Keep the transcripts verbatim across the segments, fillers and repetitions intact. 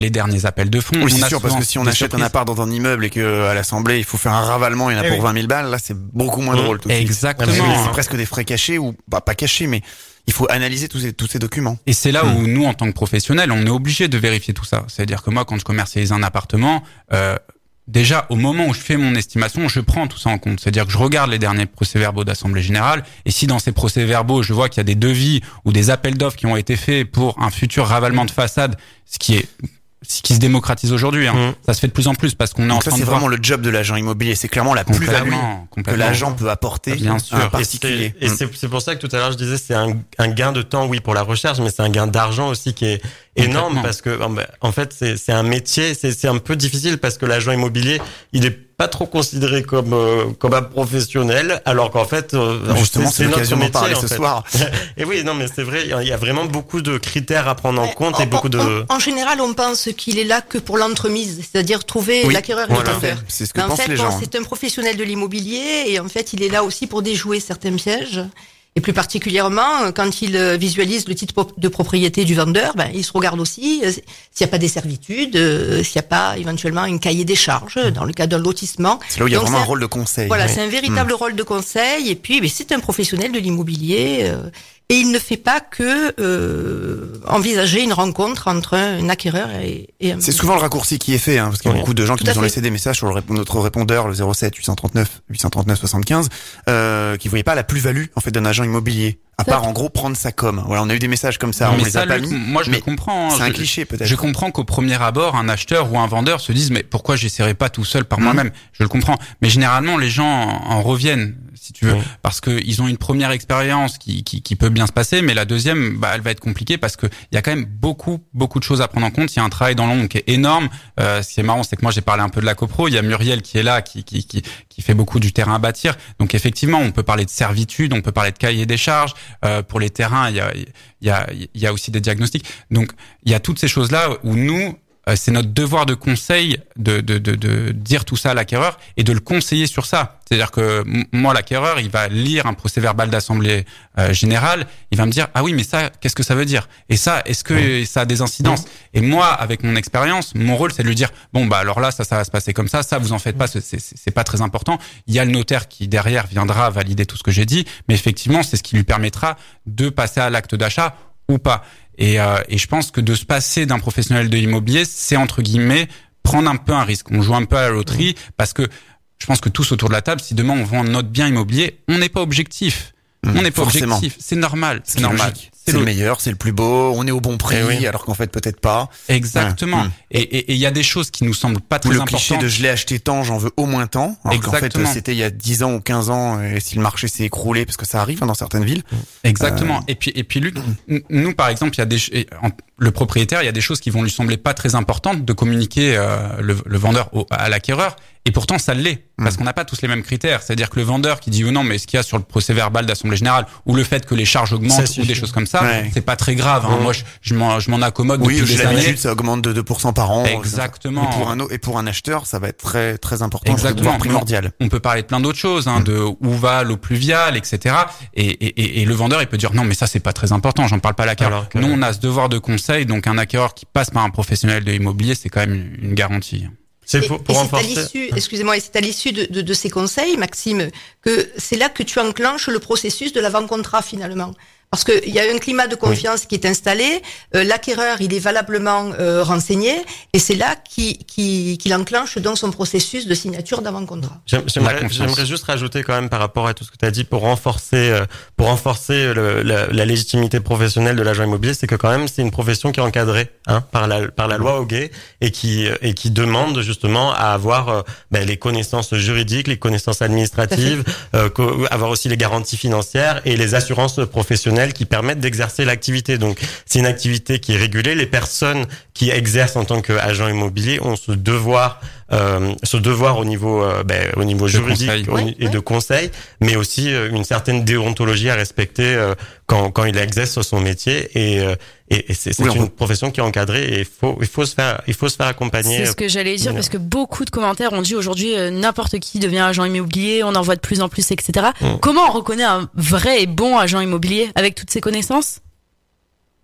les derniers appels de fonds. Oui, on c'est a sûr, parce que si on achète surprises. un appart dans un immeuble et que à l'Assemblée, il faut faire un ravalement, il y en a eh pour oui. vingt mille balles, là, c'est beaucoup moins mmh. drôle tout de suite. Exactement. C'est, c'est presque des frais cachés ou, bah, pas cachés, mais il faut analyser tous ces, tous ces documents. Et c'est là mmh. où nous, en tant que professionnels, on est obligé de vérifier tout ça. C'est-à-dire que moi, quand je commercialise un appartement, euh, déjà, au moment où je fais mon estimation, je prends tout ça en compte. C'est-à-dire que je regarde les derniers procès-verbaux d'Assemblée Générale, et si dans ces procès-verbaux, je vois qu'il y a des devis ou des appels d'offres qui ont été faits pour un futur ravalement de façade, ce qui est ce qui se démocratise aujourd'hui, hein. Mmh. Ça se fait de plus en plus parce qu'on est Donc en ça, train c'est de vraiment voir... le job de l'agent immobilier. C'est clairement la plus-value que l'agent peut apporter Bien sûr. à un particulier. Et, c'est, et c'est, c'est pour ça que tout à l'heure je disais c'est un, un gain de temps, oui, pour la recherche, mais c'est un gain d'argent aussi qui est énorme parce que en fait c'est, c'est un métier, c'est, c'est un peu difficile parce que l'agent immobilier il est pas trop considéré comme euh, comme un professionnel, alors qu'en fait euh, justement c'est, c'est, c'est l'occasion d'en parler ce fait. soir. Et oui, non mais c'est vrai, il y a vraiment beaucoup de critères à prendre en ouais, compte en, et beaucoup de. En, en général, on pense qu'il est là que pour l'entremise, c'est-à-dire trouver oui, l'acquéreur et voilà. le vendeur. C'est ce que en pensent fait, les bon, gens. C'est un professionnel de l'immobilier et en fait, il est là aussi pour déjouer certains pièges. Et plus particulièrement, quand il visualise le titre de propriété du vendeur, ben, il se regarde aussi euh, s'il n'y a pas des servitudes, euh, s'il n'y a pas éventuellement un cahier des charges dans le cas d'un lotissement. C'est là où il y a Donc, vraiment un rôle de conseil. Voilà, oui. c'est un véritable mmh. rôle de conseil. Et puis, ben, c'est un professionnel de l'immobilier. Euh, et il ne fait pas que euh, envisager une rencontre entre un acquéreur et, et un... C'est souvent le raccourci qui est fait, hein, parce qu'il y a oui. beaucoup de gens qui Tout nous ont laissé des messages sur le, notre répondeur, le zéro sept huit cent trente-neuf huit cent trente-neuf soixante-quinze, euh, qui voyaient pas la plus-value en fait d'un agent immobilier. À part en gros prendre sa com. Voilà, on a eu des messages comme ça, non, on mais les ça, a pas le, mis. Moi, je le comprends. C'est je, un cliché peut-être. Je comprends qu'au premier abord, un acheteur ou un vendeur se dise mais pourquoi j'essaierai pas tout seul par mmh. moi-même. Je le comprends. Mais généralement, les gens en reviennent, si tu veux, mmh. parce que ils ont une première expérience qui, qui qui peut bien se passer, mais la deuxième, bah, elle va être compliquée parce que il y a quand même beaucoup beaucoup de choses à prendre en compte. Il y a un travail dans l'ombre qui est énorme. Euh, ce qui est marrant, c'est que moi j'ai parlé un peu de la copro. Il y a Muriel qui est là, qui qui qui qui fait beaucoup du terrain à bâtir. Donc effectivement, on peut parler de servitude, on peut parler de cahier des charges. Euh, pour les terrains, il y a il y a il y a aussi des diagnostics. Donc il y a toutes ces choses là où nous euh, c'est notre devoir de conseil de, de de de dire tout ça à l'acquéreur et de le conseiller sur ça. C'est-à-dire que m- moi l'acquéreur, il va lire un procès-verbal d'assemblée euh, générale, il va me dire ah oui mais ça qu'est-ce que ça veut dire et ça est-ce que mmh. ça a des incidences. Et moi avec mon expérience, mon rôle c'est de lui dire bon bah alors là ça ça va se passer comme ça, ça vous en faites pas, c'est c'est, c'est pas très important. Il y a le notaire qui derrière viendra valider tout ce que j'ai dit, mais effectivement c'est ce qui lui permettra de passer à l'acte d'achat ou pas. Et, euh, et je pense que de se passer d'un professionnel de l'immobilier, c'est entre guillemets prendre un peu un risque. On joue un peu à la loterie mmh. parce que je pense que tous autour de la table, si demain on vend notre bien immobilier, on n'est pas objectif. Mmh, on n'est pas forcément. objectif. C'est normal. C'est, c'est normal. Logique. C'est, c'est le meilleur, c'est le plus beau. On est au bon prix, oui. alors qu'en fait peut-être pas. Exactement. Mmh. Et il y a des choses qui nous semblent pas très ou le importantes. Le cliché de je l'ai acheté tant, j'en veux au moins tant. Alors Exactement. qu'en fait c'était il y a dix ans ou quinze ans, et si le marché s'est écroulé, parce que ça arrive hein, dans certaines villes. Exactement. Euh... Et puis et puis Luc, nous par exemple, il y a des le propriétaire, il y a des choses qui vont lui sembler pas très importantes de communiquer euh, le, le vendeur au, à l'acquéreur. Et pourtant, ça l'est, parce mmh. qu'on n'a pas tous les mêmes critères. C'est-à-dire que le vendeur qui dit ou non, mais ce qu'il y a sur le procès-verbal d'assemblée générale, ou le fait que les charges augmentent, ou des choses comme ça, ouais. c'est pas très grave. Hein. Mmh. Moi, je, je, m'en, je m'en accommode oui, depuis des années. Oui, ça augmente de deux pour cent par an. Exactement. Et pour un, et pour un acheteur, ça va être très, très important. Exactement. Primordial. On peut parler de plein d'autres choses, hein, mmh. de où va l'eau pluviale, et cetera. Et, et, et, et le vendeur, il peut dire non, mais ça, c'est pas très important, j'en parle pas à l'acquéreur. Que... Nous, on a ce devoir de conseil, donc un acquéreur qui passe par un professionnel de l'immobilier, c'est quand même une, une garantie. C'est pour, pour et, et c'est à l'issue, excusez-moi, et c'est à l'issue de, de, de ces conseils, Maxime, que c'est là que tu enclenches le processus de l'avant-contrat finalement. Parce que il y a un climat de confiance oui. qui est installé, euh, l'acquéreur il est valablement euh, renseigné, et c'est là qu'il, qu'il, qu'il enclenche donc son processus de signature d'avant-contrat. J'aimerais, j'aimerais juste rajouter quand même par rapport à tout ce que tu as dit pour renforcer, euh, pour renforcer le, la, la légitimité professionnelle de l'agent immobilier, c'est que quand même c'est une profession qui est encadrée hein, par la par la loi Hoguet et qui et qui demande justement à avoir euh, ben, les connaissances juridiques, les connaissances administratives, euh, avoir aussi les garanties financières et les assurances professionnelles qui permettent d'exercer l'activité. Donc, c'est une activité qui est régulée. Les personnes qui exercent en tant qu'agent immobilier ont ce devoir, euh, ce devoir au niveau, euh, ben, au niveau juridique conseil. au, Oui, et oui. de conseil, mais aussi euh, une certaine déontologie à respecter euh, quand, quand il exerce son métier. Et, euh, et, et c'est, c'est oui, une peut... profession qui est encadrée et il faut, il faut se faire, il faut se faire accompagner. C'est ce que j'allais dire parce que beaucoup de commentaires ont dit aujourd'hui euh, n'importe qui devient agent immobilier, on en voit de plus en plus, et cetera. Mmh. Comment on reconnaît un vrai et bon agent immobilier avec toutes ces connaissances?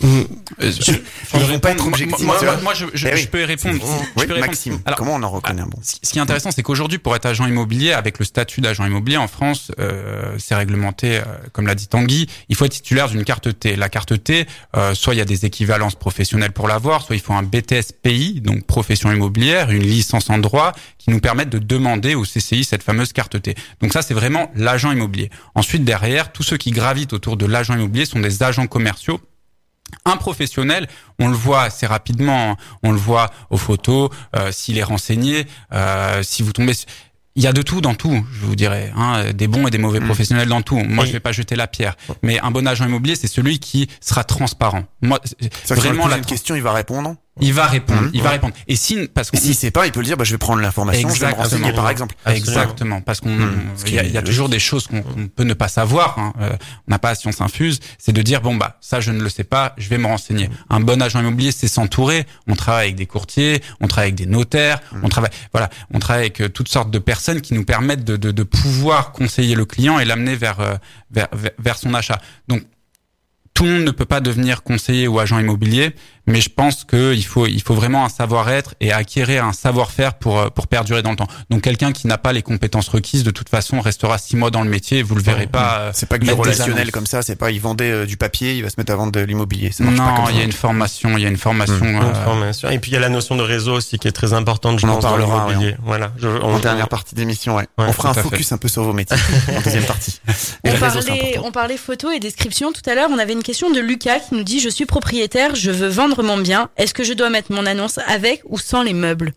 Mmh. Euh, je, Ils vont pas être objectifs. Moi, moi, moi, je, je, eh oui. je peux y répondre. Oui, je peux y répondre. Maxime, Alors, comment on en reconnaît un bon? Ce qui est intéressant, c'est qu'aujourd'hui, pour être agent immobilier, avec le statut d'agent immobilier en France, euh, c'est réglementé, euh, comme l'a dit Tanguy, il faut être titulaire d'une carte T. La carte T, euh, soit il y a des équivalences professionnelles pour l'avoir, soit il faut un B T S P I, donc profession immobilière, une licence en droit, qui nous permettent de demander au C C I cette fameuse carte T. Donc ça, c'est vraiment l'agent immobilier. Ensuite, derrière, tous ceux qui gravitent autour de l'agent immobilier sont des agents commerciaux. Un professionnel, on le voit assez rapidement, on le voit aux photos, euh, s'il est renseigné, euh, si vous tombez... Il y a de tout dans tout, je vous dirais, hein, des bons et des mauvais mmh. professionnels dans tout. Moi, et... je vais pas jeter la pierre, mais un bon agent immobilier, c'est celui qui sera transparent. Moi, c'est vraiment la une question, il va répondre. Il va répondre, mmh. il va ouais. répondre. Et si, parce que si c'est pas, il peut le dire, bah, je vais prendre l'information, je vais me renseigner, par exemple. Exactement. Parce qu'on, mmh. il y a, il y a toujours des choses qu'on, qu'on peut ne pas savoir, hein. Euh, on n'a pas à science infuse. C'est de dire, bon, bah, ça, je ne le sais pas, je vais me renseigner. Mmh. Un bon agent immobilier, c'est s'entourer. On travaille avec des courtiers, on travaille avec des notaires, mmh. on travaille, voilà, on travaille avec toutes sortes de personnes qui nous permettent de, de, de pouvoir conseiller le client et l'amener vers, vers, vers, vers son achat. Donc, tout le monde ne peut pas devenir conseiller ou agent immobilier, mais je pense que il faut il faut vraiment un savoir-être et acquérir un savoir-faire pour pour perdurer dans le temps. Donc quelqu'un qui n'a pas les compétences requises, de toute façon, restera six mois dans le métier et vous le verrez pas. C'est pas que du relationnel comme ça, c'est pas il vendait euh, du papier, il va se mettre à vendre de l'immobilier. Ça marche non, pas comme il y a ça. une formation, il y a une formation. Mmh. Euh... Une formation. Et puis il y a la notion de réseau aussi qui est très importante, je on pense, en parlera, dans l'immobilier. Ouais, on... Voilà. Je, on... En dernière partie d'émission, ouais. ouais. On fera un focus fait. un peu sur vos métiers en deuxième partie. Et on parlait, on parlait photos et description tout à l'heure. On avait une question de Lucas qui nous dit: je suis propriétaire, je veux vendre mon bien. Est-ce que je dois mettre mon annonce avec ou sans les meubles?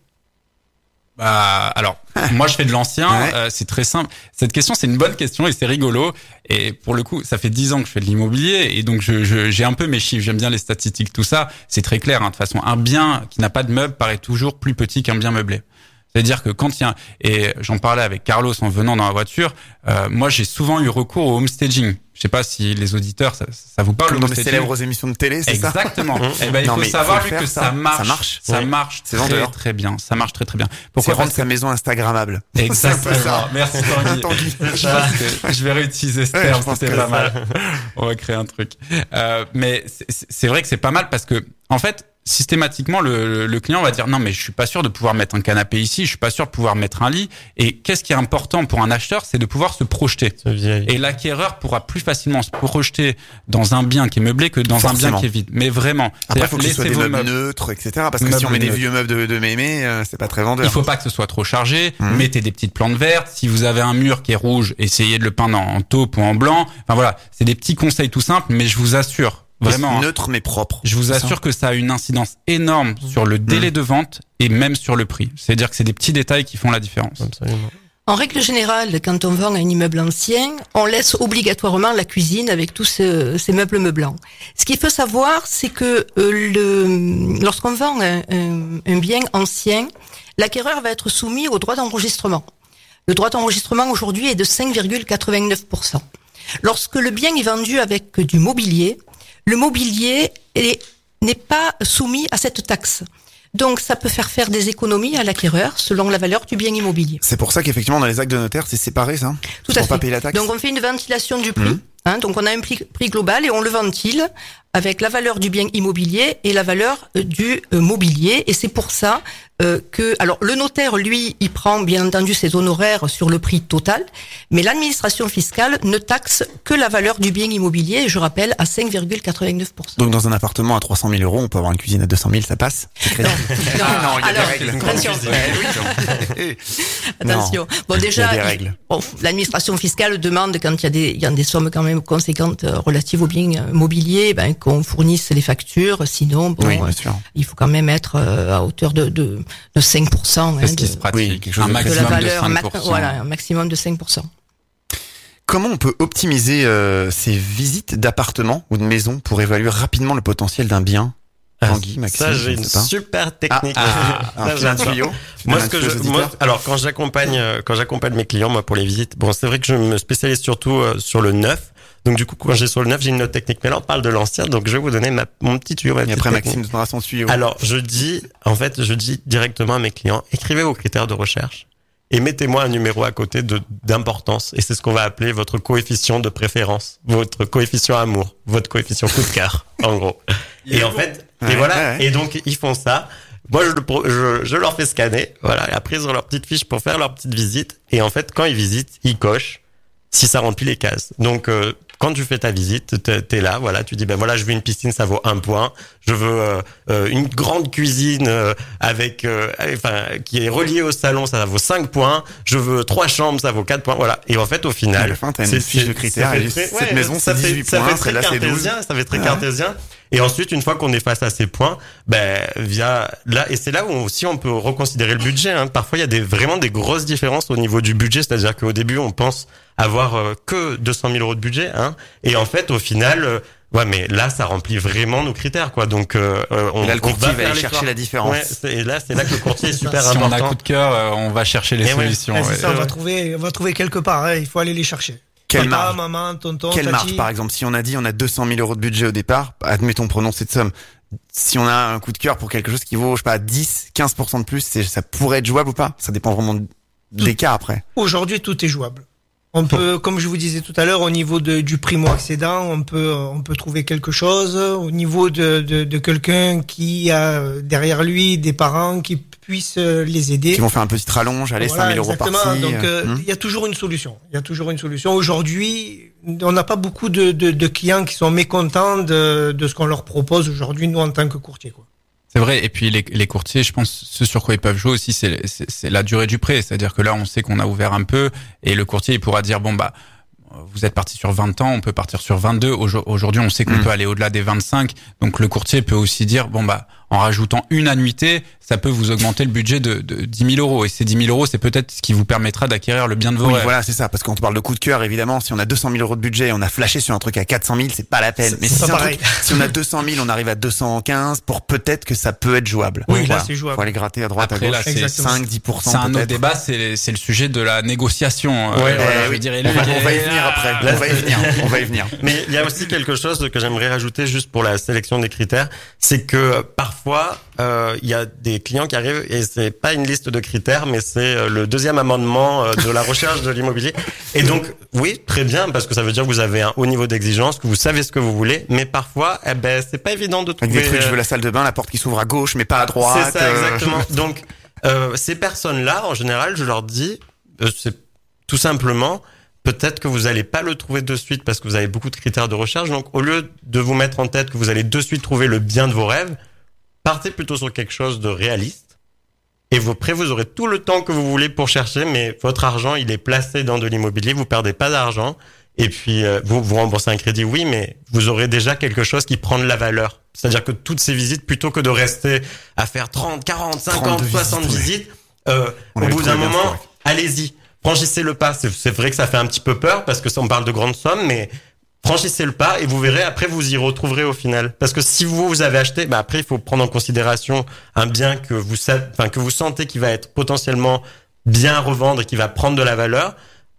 Bah, alors, moi je fais de l'ancien, ouais. euh, c'est très simple. Cette question, c'est une bonne question et c'est rigolo. Et pour le coup, ça fait dix ans que je fais de l'immobilier et donc je, je, j'ai un peu mes chiffres, j'aime bien les statistiques, tout ça. C'est très clair, hein. De toute façon, un bien qui n'a pas de meubles paraît toujours plus petit qu'un bien meublé. C'est-à-dire que quand il y a, et j'en parlais avec Carlos en venant dans la voiture, euh, moi j'ai souvent eu recours au homestaging. Je sais pas si les auditeurs, ça, ça vous parle. Comme dans les célèbres émissions de télé, c'est Exactement. ça? Exactement. Eh ben, il non, faut savoir faut que ça, ça marche. Ça marche. Ça oui. marche c'est très, vendeur. très bien. Ça marche très, très bien. Pourquoi rendre sa maison instagrammable? Exactement. Merci Tanguy. je pense que je vais réutiliser ce ouais, terme, c'était pas mal. On va créer un truc. Euh, mais c'est, c'est vrai que c'est pas mal parce que, en fait, systématiquement, le, le client va dire non mais je suis pas sûr de pouvoir mettre un canapé ici, je suis pas sûr de pouvoir mettre un lit. Et qu'est-ce qui est important pour un acheteur, c'est de pouvoir se projeter. Et l'acquéreur pourra plus facilement se projeter dans un bien qui est meublé que dans Forcément. un bien qui est vide. Mais vraiment, après il faut que ce soit des meubles, meubles neutres, et cetera. Parce que meubles si on met des neutres. vieux meubles de, de mémé, euh, c'est pas très vendeur. Il faut pas que ce soit trop chargé. Mmh. Mettez des petites plantes vertes. Si vous avez un mur qui est rouge, essayez de le peindre en, en taupe ou en blanc. Enfin voilà, c'est des petits conseils tout simples, mais je vous assure. Vraiment, neutre mais propre. Je vous assure ça. que ça a une incidence énorme sur le délai mmh. de vente et même sur le prix. C'est-à-dire que c'est des petits détails qui font la différence. Absolument. En règle générale, quand on vend un immeuble ancien, on laisse obligatoirement la cuisine avec tous ce, ces meubles meublants. Ce qu'il faut savoir, c'est que euh, le, lorsqu'on vend un, un, un bien ancien, l'acquéreur va être soumis au droit d'enregistrement. Le droit d'enregistrement aujourd'hui est de cinq virgule quatre-vingt-neuf pour cent. Lorsque le bien est vendu avec du mobilier, le mobilier est, n'est pas soumis à cette taxe. Donc, ça peut faire faire des économies à l'acquéreur selon la valeur du bien immobilier. C'est pour ça qu'effectivement, dans les actes de notaire, c'est séparé, ça? Tout à fait. Pour pas payer la taxe. Donc, on fait une ventilation du prix. Mmh. Hein, donc, on a un prix, prix global et on le ventile avec la valeur du bien immobilier et la valeur euh, du euh, mobilier. Et c'est pour ça euh, que, alors, le notaire, lui, il prend bien entendu ses honoraires sur le prix total, mais l'administration fiscale ne taxe que la valeur du bien immobilier, et je rappelle, à cinq virgule quatre-vingt-neuf pour cent. Donc, dans un appartement à trois cent mille euros, on peut avoir une cuisine à deux cent mille, ça passe? Non, non, ah, non, il y a alors, des règles. Attention. Attention. Bon, déjà, il y a des règles. Bon, l'administration fiscale demande, quand il y a des, il y a des sommes quand même conséquentes relatives aux biens immobiliers, ben, qu'on fournisse les factures, sinon, bon, oui, euh, il faut quand même être euh, à hauteur de, de, de cinq pour cent. C'est hein, ce qui de, se pratique. Oui, quelque chose un de, maximum de la valeur, de cinq pour cent. Ma, voilà, un maximum de cinq pour cent. Comment on peut optimiser euh, ces visites d'appartements ou de maisons pour évaluer rapidement le potentiel d'un bien? Tanguy, Maxime, ça, j'ai une super technique. Ah, ah, ça, j'ai un tuyau. Moi, ce que je, moi, alors, quand j'accompagne, quand j'accompagne mes clients, moi, pour les visites, bon, c'est vrai que je me spécialise surtout euh, sur le neuf. Donc, du coup, quand j'ai sur le neuf, j'ai une autre technique. Mais là, on parle de l'ancien. Donc, je vais vous donner ma, mon petit tuyau. Ma Et après, technique. Maxime donnera son tuyau. Alors, je dis, en fait, je dis directement à mes clients, écrivez vos critères de recherche. et mettez-moi un numéro à côté de d'importance. Et c'est ce qu'on va appeler votre coefficient de préférence, votre coefficient amour, votre coefficient coup de cœur, en gros. Et en fait, ouais, et voilà. Ouais. Et donc ils font ça. Moi, je, je, je leur fais scanner. Voilà. Et après, ils ont leur petite fiche pour faire leur petite visite. Et en fait, quand ils visitent, ils cochent si ça remplit les cases. Donc, euh, quand tu fais ta visite, t'es, t'es là, voilà, tu dis ben voilà, je veux une piscine, ça vaut un point. Je veux euh, euh, une grande cuisine euh, avec, euh, enfin, qui est reliée au salon, ça vaut cinq points. Je veux trois chambres, ça vaut quatre points, voilà. Et en fait, au final, à la fin, t'as une fiche de critères. Fait, cette ouais, maison, c'est dix-huit fait, points, ça fait très cartésien, ça fait très ouais. cartésien. Et ensuite, une fois qu'on est face à ces points, ben via là, et c'est là où aussi on peut reconsidérer le budget. Hein. Parfois, il y a des vraiment des grosses différences au niveau du budget, c'est-à-dire qu'au début, on pense avoir euh, que deux cent mille euros de budget, hein, et en fait, au final, euh, ouais, mais là, ça remplit vraiment nos critères, quoi. Donc, euh, on, et là, le courtier on va, va aller chercher la différence. Ouais, et là, c'est là que le courtier est super si important. Si on a coup de cœur, euh, on va chercher les et solutions. Ouais. Ouais, ouais. C'est ça, on va trouver, on va trouver quelque part. Hein, il faut aller les chercher. Quelle Papa, marge, maman, tonton, Quelle tati. marge, par exemple, si on a dit on a deux cent mille euros de budget au départ, admettons, prenons cette somme. Si on a un coup de cœur pour quelque chose qui vaut, je sais pas, dix, quinze pour cent de plus, c'est, ça pourrait être jouable ou pas? Ça dépend vraiment des cas après. Aujourd'hui, tout est jouable. On peut, comme je vous disais tout à l'heure, au niveau de, du primo-accédant, on peut, on peut trouver quelque chose. Au niveau de, de, de quelqu'un qui a derrière lui des parents qui puissent les aider. Qui vont faire un petit rallonge, allez, voilà, cinq mille euros par-ci. Donc, euh, hum. il y a toujours une solution. Il y a toujours une solution. Aujourd'hui, on n'a pas beaucoup de, de, de clients qui sont mécontents de, de ce qu'on leur propose aujourd'hui, nous, en tant que courtier, quoi. C'est vrai. Et puis les, les courtiers, je pense, ce sur quoi ils peuvent jouer aussi, c'est, c'est, c'est la durée du prêt. C'est-à-dire que là, on sait qu'on a ouvert un peu, et le courtier, il pourra dire bon bah, vous êtes parti sur vingt ans, on peut partir sur vingt-deux. Aujourd'hui, on sait qu'on mmh. peut aller au-delà des vingt-cinq. Donc le courtier peut aussi dire bon bah, en rajoutant une annuité, ça peut vous augmenter le budget de, de dix mille euros. Et ces dix mille euros, c'est peut-être ce qui vous permettra d'acquérir le bien de vos oui, rêves. Voilà, c'est ça. Parce qu'on parle de coup de cœur, évidemment. Si on a deux cent mille euros de budget et on a flashé sur un truc à quatre cent mille, c'est pas la peine. C'est, Mais c'est si, pas un truc, si on a deux cent mille, on arrive à deux cent quinze pour peut-être que ça peut être jouable. Oui, voilà. là, c'est jouable. Faut aller gratter à droite, Après, à gauche. Là, c'est cinq, dix pour cent. C'est un peut-être. autre débat, c'est, c'est le sujet de la négociation. Ouais, euh, ouais, je oui. dirais, on, va, on va y venir après. Là, on va y venir. On va y venir. Mais il y a aussi quelque chose que j'aimerais rajouter juste pour la sélection des critères, c'est que parfois, euh, il y a des clients qui arrivent et c'est pas une liste de critères, mais c'est le deuxième amendement de la recherche de l'immobilier. Et donc, oui, très bien, parce que ça veut dire que vous avez un haut niveau d'exigence, que vous savez ce que vous voulez, mais parfois, eh ben, c'est pas évident de trouver. Avec des trucs, je veux la salle de bain, la porte qui s'ouvre à gauche, mais pas à droite. C'est ça, exactement. Donc, euh, ces personnes-là, en général, je leur dis, euh, c'est tout simplement, peut-être que vous n'allez pas le trouver de suite parce que vous avez beaucoup de critères de recherche. Donc, au lieu de vous mettre en tête que vous allez de suite trouver le bien de vos rêves, partez plutôt sur quelque chose de réaliste. Et vous, après, vous aurez tout le temps que vous voulez pour chercher, mais votre argent, il est placé dans de l'immobilier. Vous perdez pas d'argent. Et puis, euh, vous vous remboursez un crédit, oui, mais vous aurez déjà quelque chose qui prend de la valeur. C'est-à-dire que toutes ces visites, plutôt que de rester à faire trente, quarante, cinquante, soixante visites, visites euh, au bout d'un moment, sûr. allez-y. Franchissez le pas. C'est, c'est vrai que ça fait un petit peu peur parce que ça, on parle de grandes sommes, mais franchissez le pas et vous verrez, après, vous y retrouverez au final. Parce que si vous, vous avez acheté, bah après, il faut prendre en considération un bien que vous savez, enfin, que vous sentez qui va être potentiellement bien à revendre et qui va prendre de la valeur.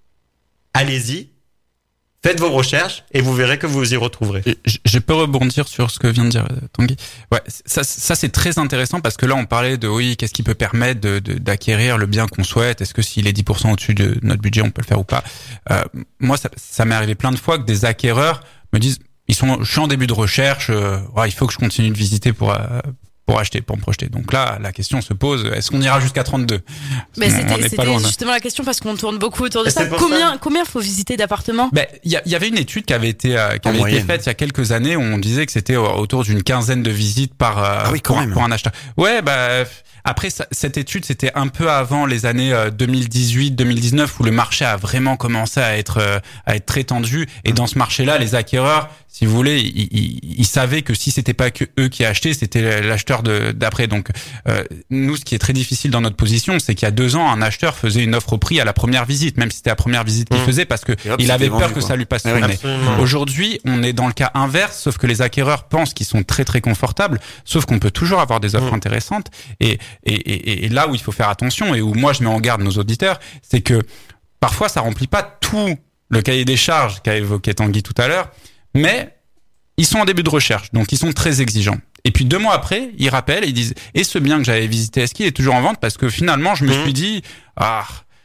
Allez-y. Faites vos recherches et vous verrez que vous y retrouverez. Je, je peux rebondir sur ce que vient de dire Tanguy. Ouais, ça, ça c'est très intéressant parce que là on parlait de oui, qu'est-ce qui peut permettre de, de, d'acquérir le bien qu'on souhaite. Est-ce que s'il est dix pour cent au-dessus de notre budget, on peut le faire ou pas. Euh, moi, ça, ça m'est arrivé plein de fois que des acquéreurs me disent, ils sont, je suis en début de recherche, euh, ouais, il faut que je continue de visiter pour euh, pour acheter, pour me projeter. Donc là, la question se pose, est-ce qu'on ira jusqu'à trente-deux? Mais c'était, on c'était loin, justement la question parce qu'on tourne beaucoup autour de ça. Combien, ça. combien faut visiter d'appartements? Ben, il y, y avait une étude qui avait été, euh, qui avait été faite il y a quelques années où on disait que c'était autour d'une quinzaine de visites par, euh, ah oui, quand pour, même. pour un acheteur. Ouais, bah, après, ça, cette étude, c'était un peu avant les années deux mille dix-huit, deux mille dix-neuf où le marché a vraiment commencé à être, euh, à être très tendu. Et dans ce marché-là, les acquéreurs, si vous voulez, ils, ils, ils savaient que si c'était pas que eux qui achetaient, c'était l'acheteur de, d'après. Donc, euh, nous, ce qui est très difficile dans notre position, c'est qu'il y a deux ans, un acheteur faisait une offre au prix à la première visite, même si c'était la première visite qu'il mmh. faisait, parce que hop, il avait peur vendu, que quoi. ça lui passe sous le nez. Aujourd'hui, on est dans le cas inverse, sauf que les acquéreurs pensent qu'ils sont très très confortables, sauf qu'on peut toujours avoir des offres mmh. intéressantes. Et, et, et, et là où il faut faire attention et où moi je mets en garde nos auditeurs, c'est que parfois ça remplit pas tout le cahier des charges qu'a évoqué Tanguy tout à l'heure. Mais ils sont en début de recherche, donc ils sont très exigeants. Et puis deux mois après, ils rappellent et ils disent « Et ce bien que j'avais visité, est-ce qu'il est toujours en vente ?» Parce que finalement, je me mmh. suis dit « Ah,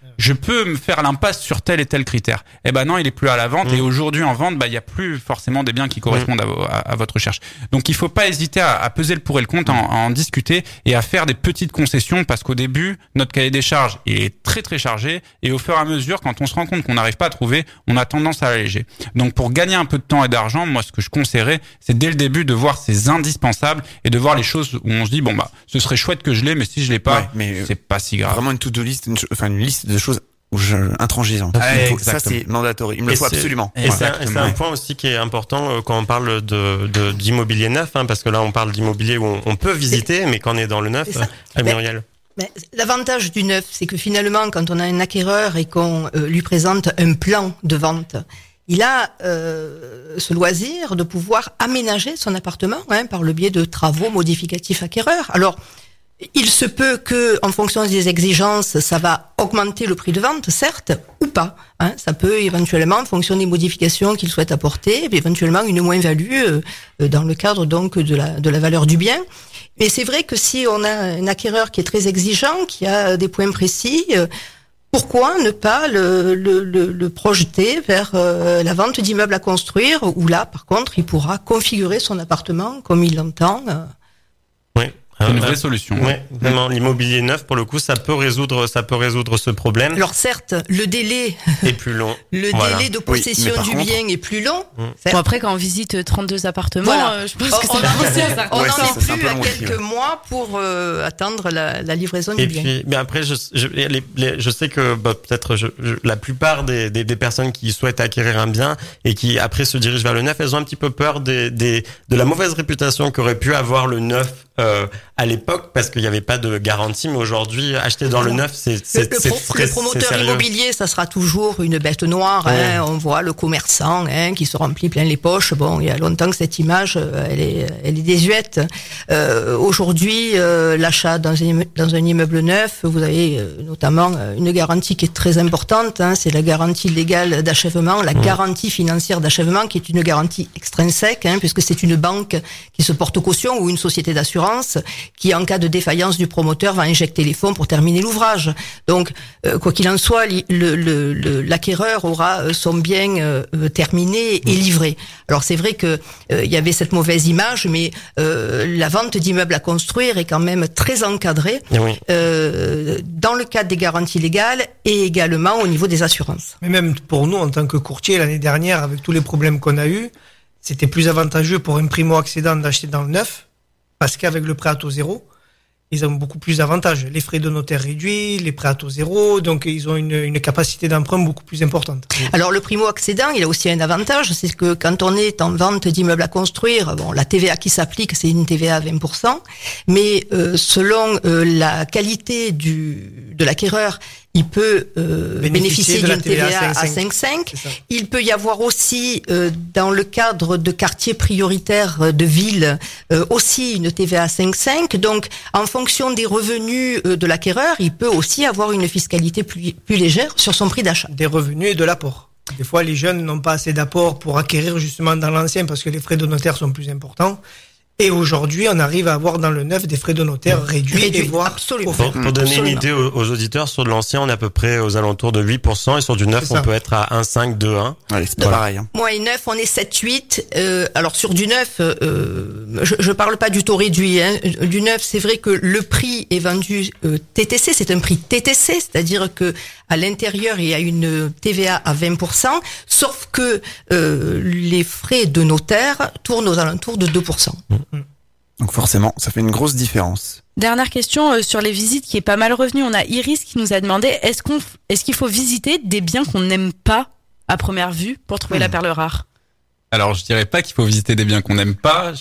je peux me faire l'impasse sur tel et tel critère. Eh ben non, il est plus à la vente. Mmh. Et aujourd'hui, en vente, bah, il y a plus forcément des biens qui correspondent mmh. à, à, à votre recherche. Donc, il faut pas hésiter à, à peser le pour et le contre, mmh. à, à en discuter et à faire des petites concessions parce qu'au début, notre cahier des charges est très, très chargé et au fur et à mesure, quand on se rend compte qu'on n'arrive pas à trouver, on a tendance à l'alléger. Donc, pour gagner un peu de temps et d'argent, moi, ce que je conseillerais, c'est dès le début de voir ces indispensables et de voir les choses où on se dit, bon, bah, ce serait chouette que je l'ai, mais si je l'ai pas, ouais, mais c'est pas si grave. Vraiment une to-do list, une, enfin, une liste de choses où je, intransigeantes. Ah, faut, ça, c'est mandatory. Il me le faut absolument. Et c'est, c'est un point aussi qui est important euh, quand on parle de, de, d'immobilier neuf, hein, parce que là, on parle d'immobilier où on, on peut visiter, mais quand on est dans le neuf, euh, Muriel. Mais l'avantage du neuf, c'est que finalement, quand on a un acquéreur et qu'on euh, lui présente un plan de vente, il a euh, ce loisir de pouvoir aménager son appartement hein, par le biais de travaux modificatifs acquéreurs. Alors, il se peut que, en fonction des exigences, ça va augmenter le prix de vente, certes, ou pas. Hein. Ça peut éventuellement, en fonction des modifications qu'il souhaite apporter, éventuellement une moins-value euh, dans le cadre donc de la de la valeur du bien. Mais c'est vrai que si on a un acquéreur qui est très exigeant, qui a des points précis, euh, pourquoi ne pas le, le, le, le projeter vers euh, la vente d'immeubles à construire, où là, par contre, il pourra configurer son appartement comme il l'entend. Euh. Oui. C'est une vraie solution. Oui, vraiment, l'immobilier neuf, pour le coup, ça peut résoudre, ça peut résoudre ce problème. Alors certes, le délai est plus long. Le voilà. délai de possession oui, du contre... bien est plus long. Bon, après, quand on visite trente-deux appartements, voilà. euh, je pense que on, ça on, ça, ça, on ouais, en ça, est plus à quelques aussi, mois pour euh, attendre la, la livraison Et du puis, bien. Mais après, je, je, les, les, je sais que bah, peut-être je, je, la plupart des, des, des personnes qui souhaitent acquérir un bien et qui après se dirigent vers le neuf, elles ont un petit peu peur des, des, de la mauvaise réputation qu'aurait pu avoir le neuf euh, à l'époque, parce qu'il n'y avait pas de garantie, mais aujourd'hui, acheter dans le neuf, c'est, c'est, le, c'est pro, très, le promoteur immobilier, ça sera toujours une bête noire. Ouais. Hein, on voit le commerçant hein, qui se remplit plein les poches. Bon, il y a longtemps que cette image, elle est, elle est désuète. Euh, aujourd'hui, euh, l'achat dans un, dans un immeuble neuf, vous avez euh, notamment une garantie qui est très importante. Hein, c'est la garantie légale d'achèvement, la mmh. garantie financière d'achèvement, qui est une garantie extrinsèque, hein, puisque c'est une banque qui se porte caution ou une société d'assurance qui, en cas de défaillance du promoteur, va injecter les fonds pour terminer l'ouvrage. Donc, euh, quoi qu'il en soit, le, le, le, l'acquéreur aura son bien euh, terminé et livré. Alors, c'est vrai que euh, il y avait cette mauvaise image, mais euh, la vente d'immeubles à construire est quand même très encadrée oui. euh, dans le cadre des garanties légales et également au niveau des assurances. Mais même pour nous, en tant que courtier, l'année dernière, avec tous les problèmes qu'on a eus, c'était plus avantageux pour un primo-accédant d'acheter dans le neuf, parce qu'avec le prêt à taux zéro, ils ont beaucoup plus d'avantages. Les frais de notaire réduits, les prêts à taux zéro, donc ils ont une, une capacité d'emprunt beaucoup plus importante. Alors le primo-accédant, il a aussi un avantage, c'est que quand on est en vente d'immeubles à construire, bon, la T V A qui s'applique, c'est une T V A à vingt pour cent, mais euh, selon euh, la qualité du de l'acquéreur, il peut euh, bénéficier, bénéficier d'une T V A à cinq virgule cinq. Il peut y avoir aussi, euh, dans le cadre de quartiers prioritaires de ville, euh, aussi une T V A à cinq virgule cinq. Donc, en fonction des revenus euh, de l'acquéreur, il peut aussi avoir une fiscalité plus, plus légère sur son prix d'achat. Des revenus et de l'apport. Des fois, les jeunes n'ont pas assez d'apport pour acquérir justement dans l'ancien parce que les frais de notaire sont plus importants. Et aujourd'hui, on arrive à avoir dans le neuf des frais de notaire réduits, réduits et voire absolument. Pour, pour donner absolument. une idée aux, aux auditeurs, sur de l'ancien, on est à peu près aux alentours de huit pour cent et sur du neuf, on peut être à un virgule cinq, deux virgule un. Allez, c'est pas voilà. pareil. Hein. Moi et neuf, on est sept huit. Euh, alors sur du neuf, euh, je, je parle pas du taux réduit. Hein. Du neuf, c'est vrai que le prix est vendu euh, T T C, c'est un prix T T C, c'est-à-dire que à l'intérieur il y a une T V A à vingt pour cent, sauf que euh, les frais de notaire tournent aux alentours de deux pour cent. Mmh. Donc forcément, ça fait une grosse différence. Dernière question euh, sur les visites qui est pas mal revenue. On a Iris qui nous a demandé est-ce qu'on, est-ce qu'il faut visiter des biens qu'on n'aime pas à première vue pour trouver mmh. la perle rare ? Alors je dirais pas qu'il faut visiter des biens qu'on n'aime pas.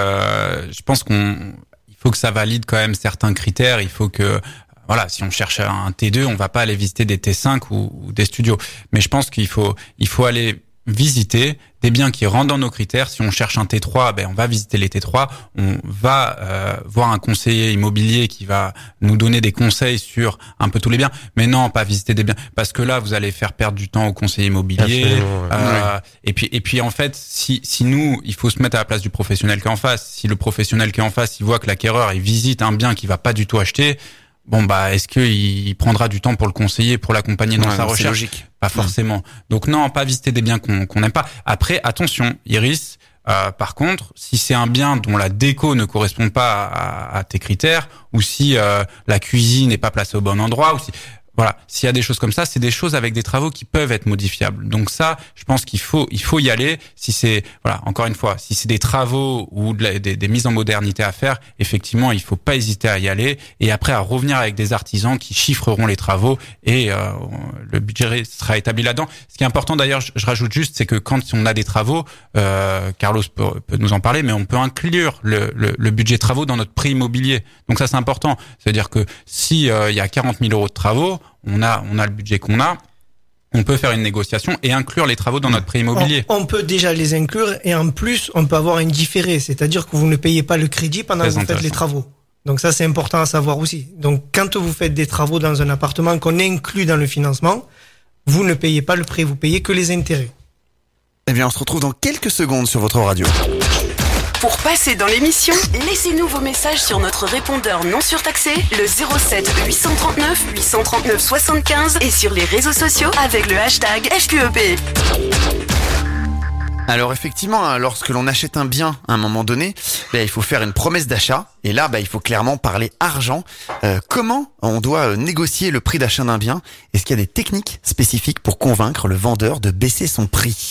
Euh, je pense qu'on, il faut que ça valide quand même certains critères. Il faut que voilà, si on cherche un T deux, on va pas aller visiter des T cinq ou, ou des studios. Mais je pense qu'il faut, il faut aller visiter des biens qui rentrent dans nos critères. Si on cherche un T trois, ben on va visiter les T trois. On va euh, voir un conseiller immobilier qui va nous donner des conseils sur un peu tous les biens. Mais non, pas visiter des biens, parce que là vous allez faire perdre du temps au conseiller immobilier. Euh, ouais. Et puis et puis en fait, si si nous, il faut se mettre à la place du professionnel qui est en face. Si le professionnel qui est en face, il voit que l'acquéreur il visite un bien qu'il va pas du tout acheter, bon bah est-ce que il prendra du temps pour le conseiller, pour l'accompagner dans ouais, sa non, recherche? C'est logique. Pas forcément. Donc non, pas visiter des biens qu'on qu'on n'aime pas. Après, attention, Iris. Euh, par contre, si c'est un bien dont la déco ne correspond pas à, à tes critères, ou si euh, la cuisine n'est pas placée au bon endroit, ou si voilà, s'il y a des choses comme ça, c'est des choses avec des travaux qui peuvent être modifiables. Donc ça, je pense qu'il faut il faut y aller. Si c'est voilà, encore une fois, si c'est des travaux ou de la, des, des mises en modernité à faire, effectivement, il faut pas hésiter à y aller et après à revenir avec des artisans qui chiffreront les travaux et euh, le budget sera établi là-dedans. Ce qui est important d'ailleurs, je, je rajoute juste, c'est que quand on a des travaux, euh, Carlos peut, peut nous en parler, mais on peut inclure le, le, le budget travaux dans notre prix immobilier. Donc ça, c'est important. C'est-à-dire que si euh, il y a quarante mille euros de travaux, on a on a le budget qu'on a, on peut faire une négociation et inclure les travaux dans notre prix immobilier. On, on peut déjà les inclure et en plus on peut avoir un différé, c'est-à-dire que vous ne payez pas le crédit pendant que vous faites les travaux. Donc ça c'est important à savoir aussi. Donc quand vous faites des travaux dans un appartement qu'on inclut dans le financement, vous ne payez pas le prêt, vous payez que les intérêts. Eh bien on se retrouve dans quelques secondes sur votre radio. Pour passer dans l'émission, laissez-nous vos messages sur notre répondeur non surtaxé, le zéro sept huit cent trente-neuf huit cent trente-neuf soixante-quinze et sur les réseaux sociaux avec le hashtag F Q E P. Alors effectivement, lorsque l'on achète un bien à un moment donné, bah, il faut faire une promesse d'achat. Et là, bah, il faut clairement parler argent. Euh, comment on doit négocier le prix d'achat d'un bien? Est-ce qu'il y a des techniques spécifiques pour convaincre le vendeur de baisser son prix?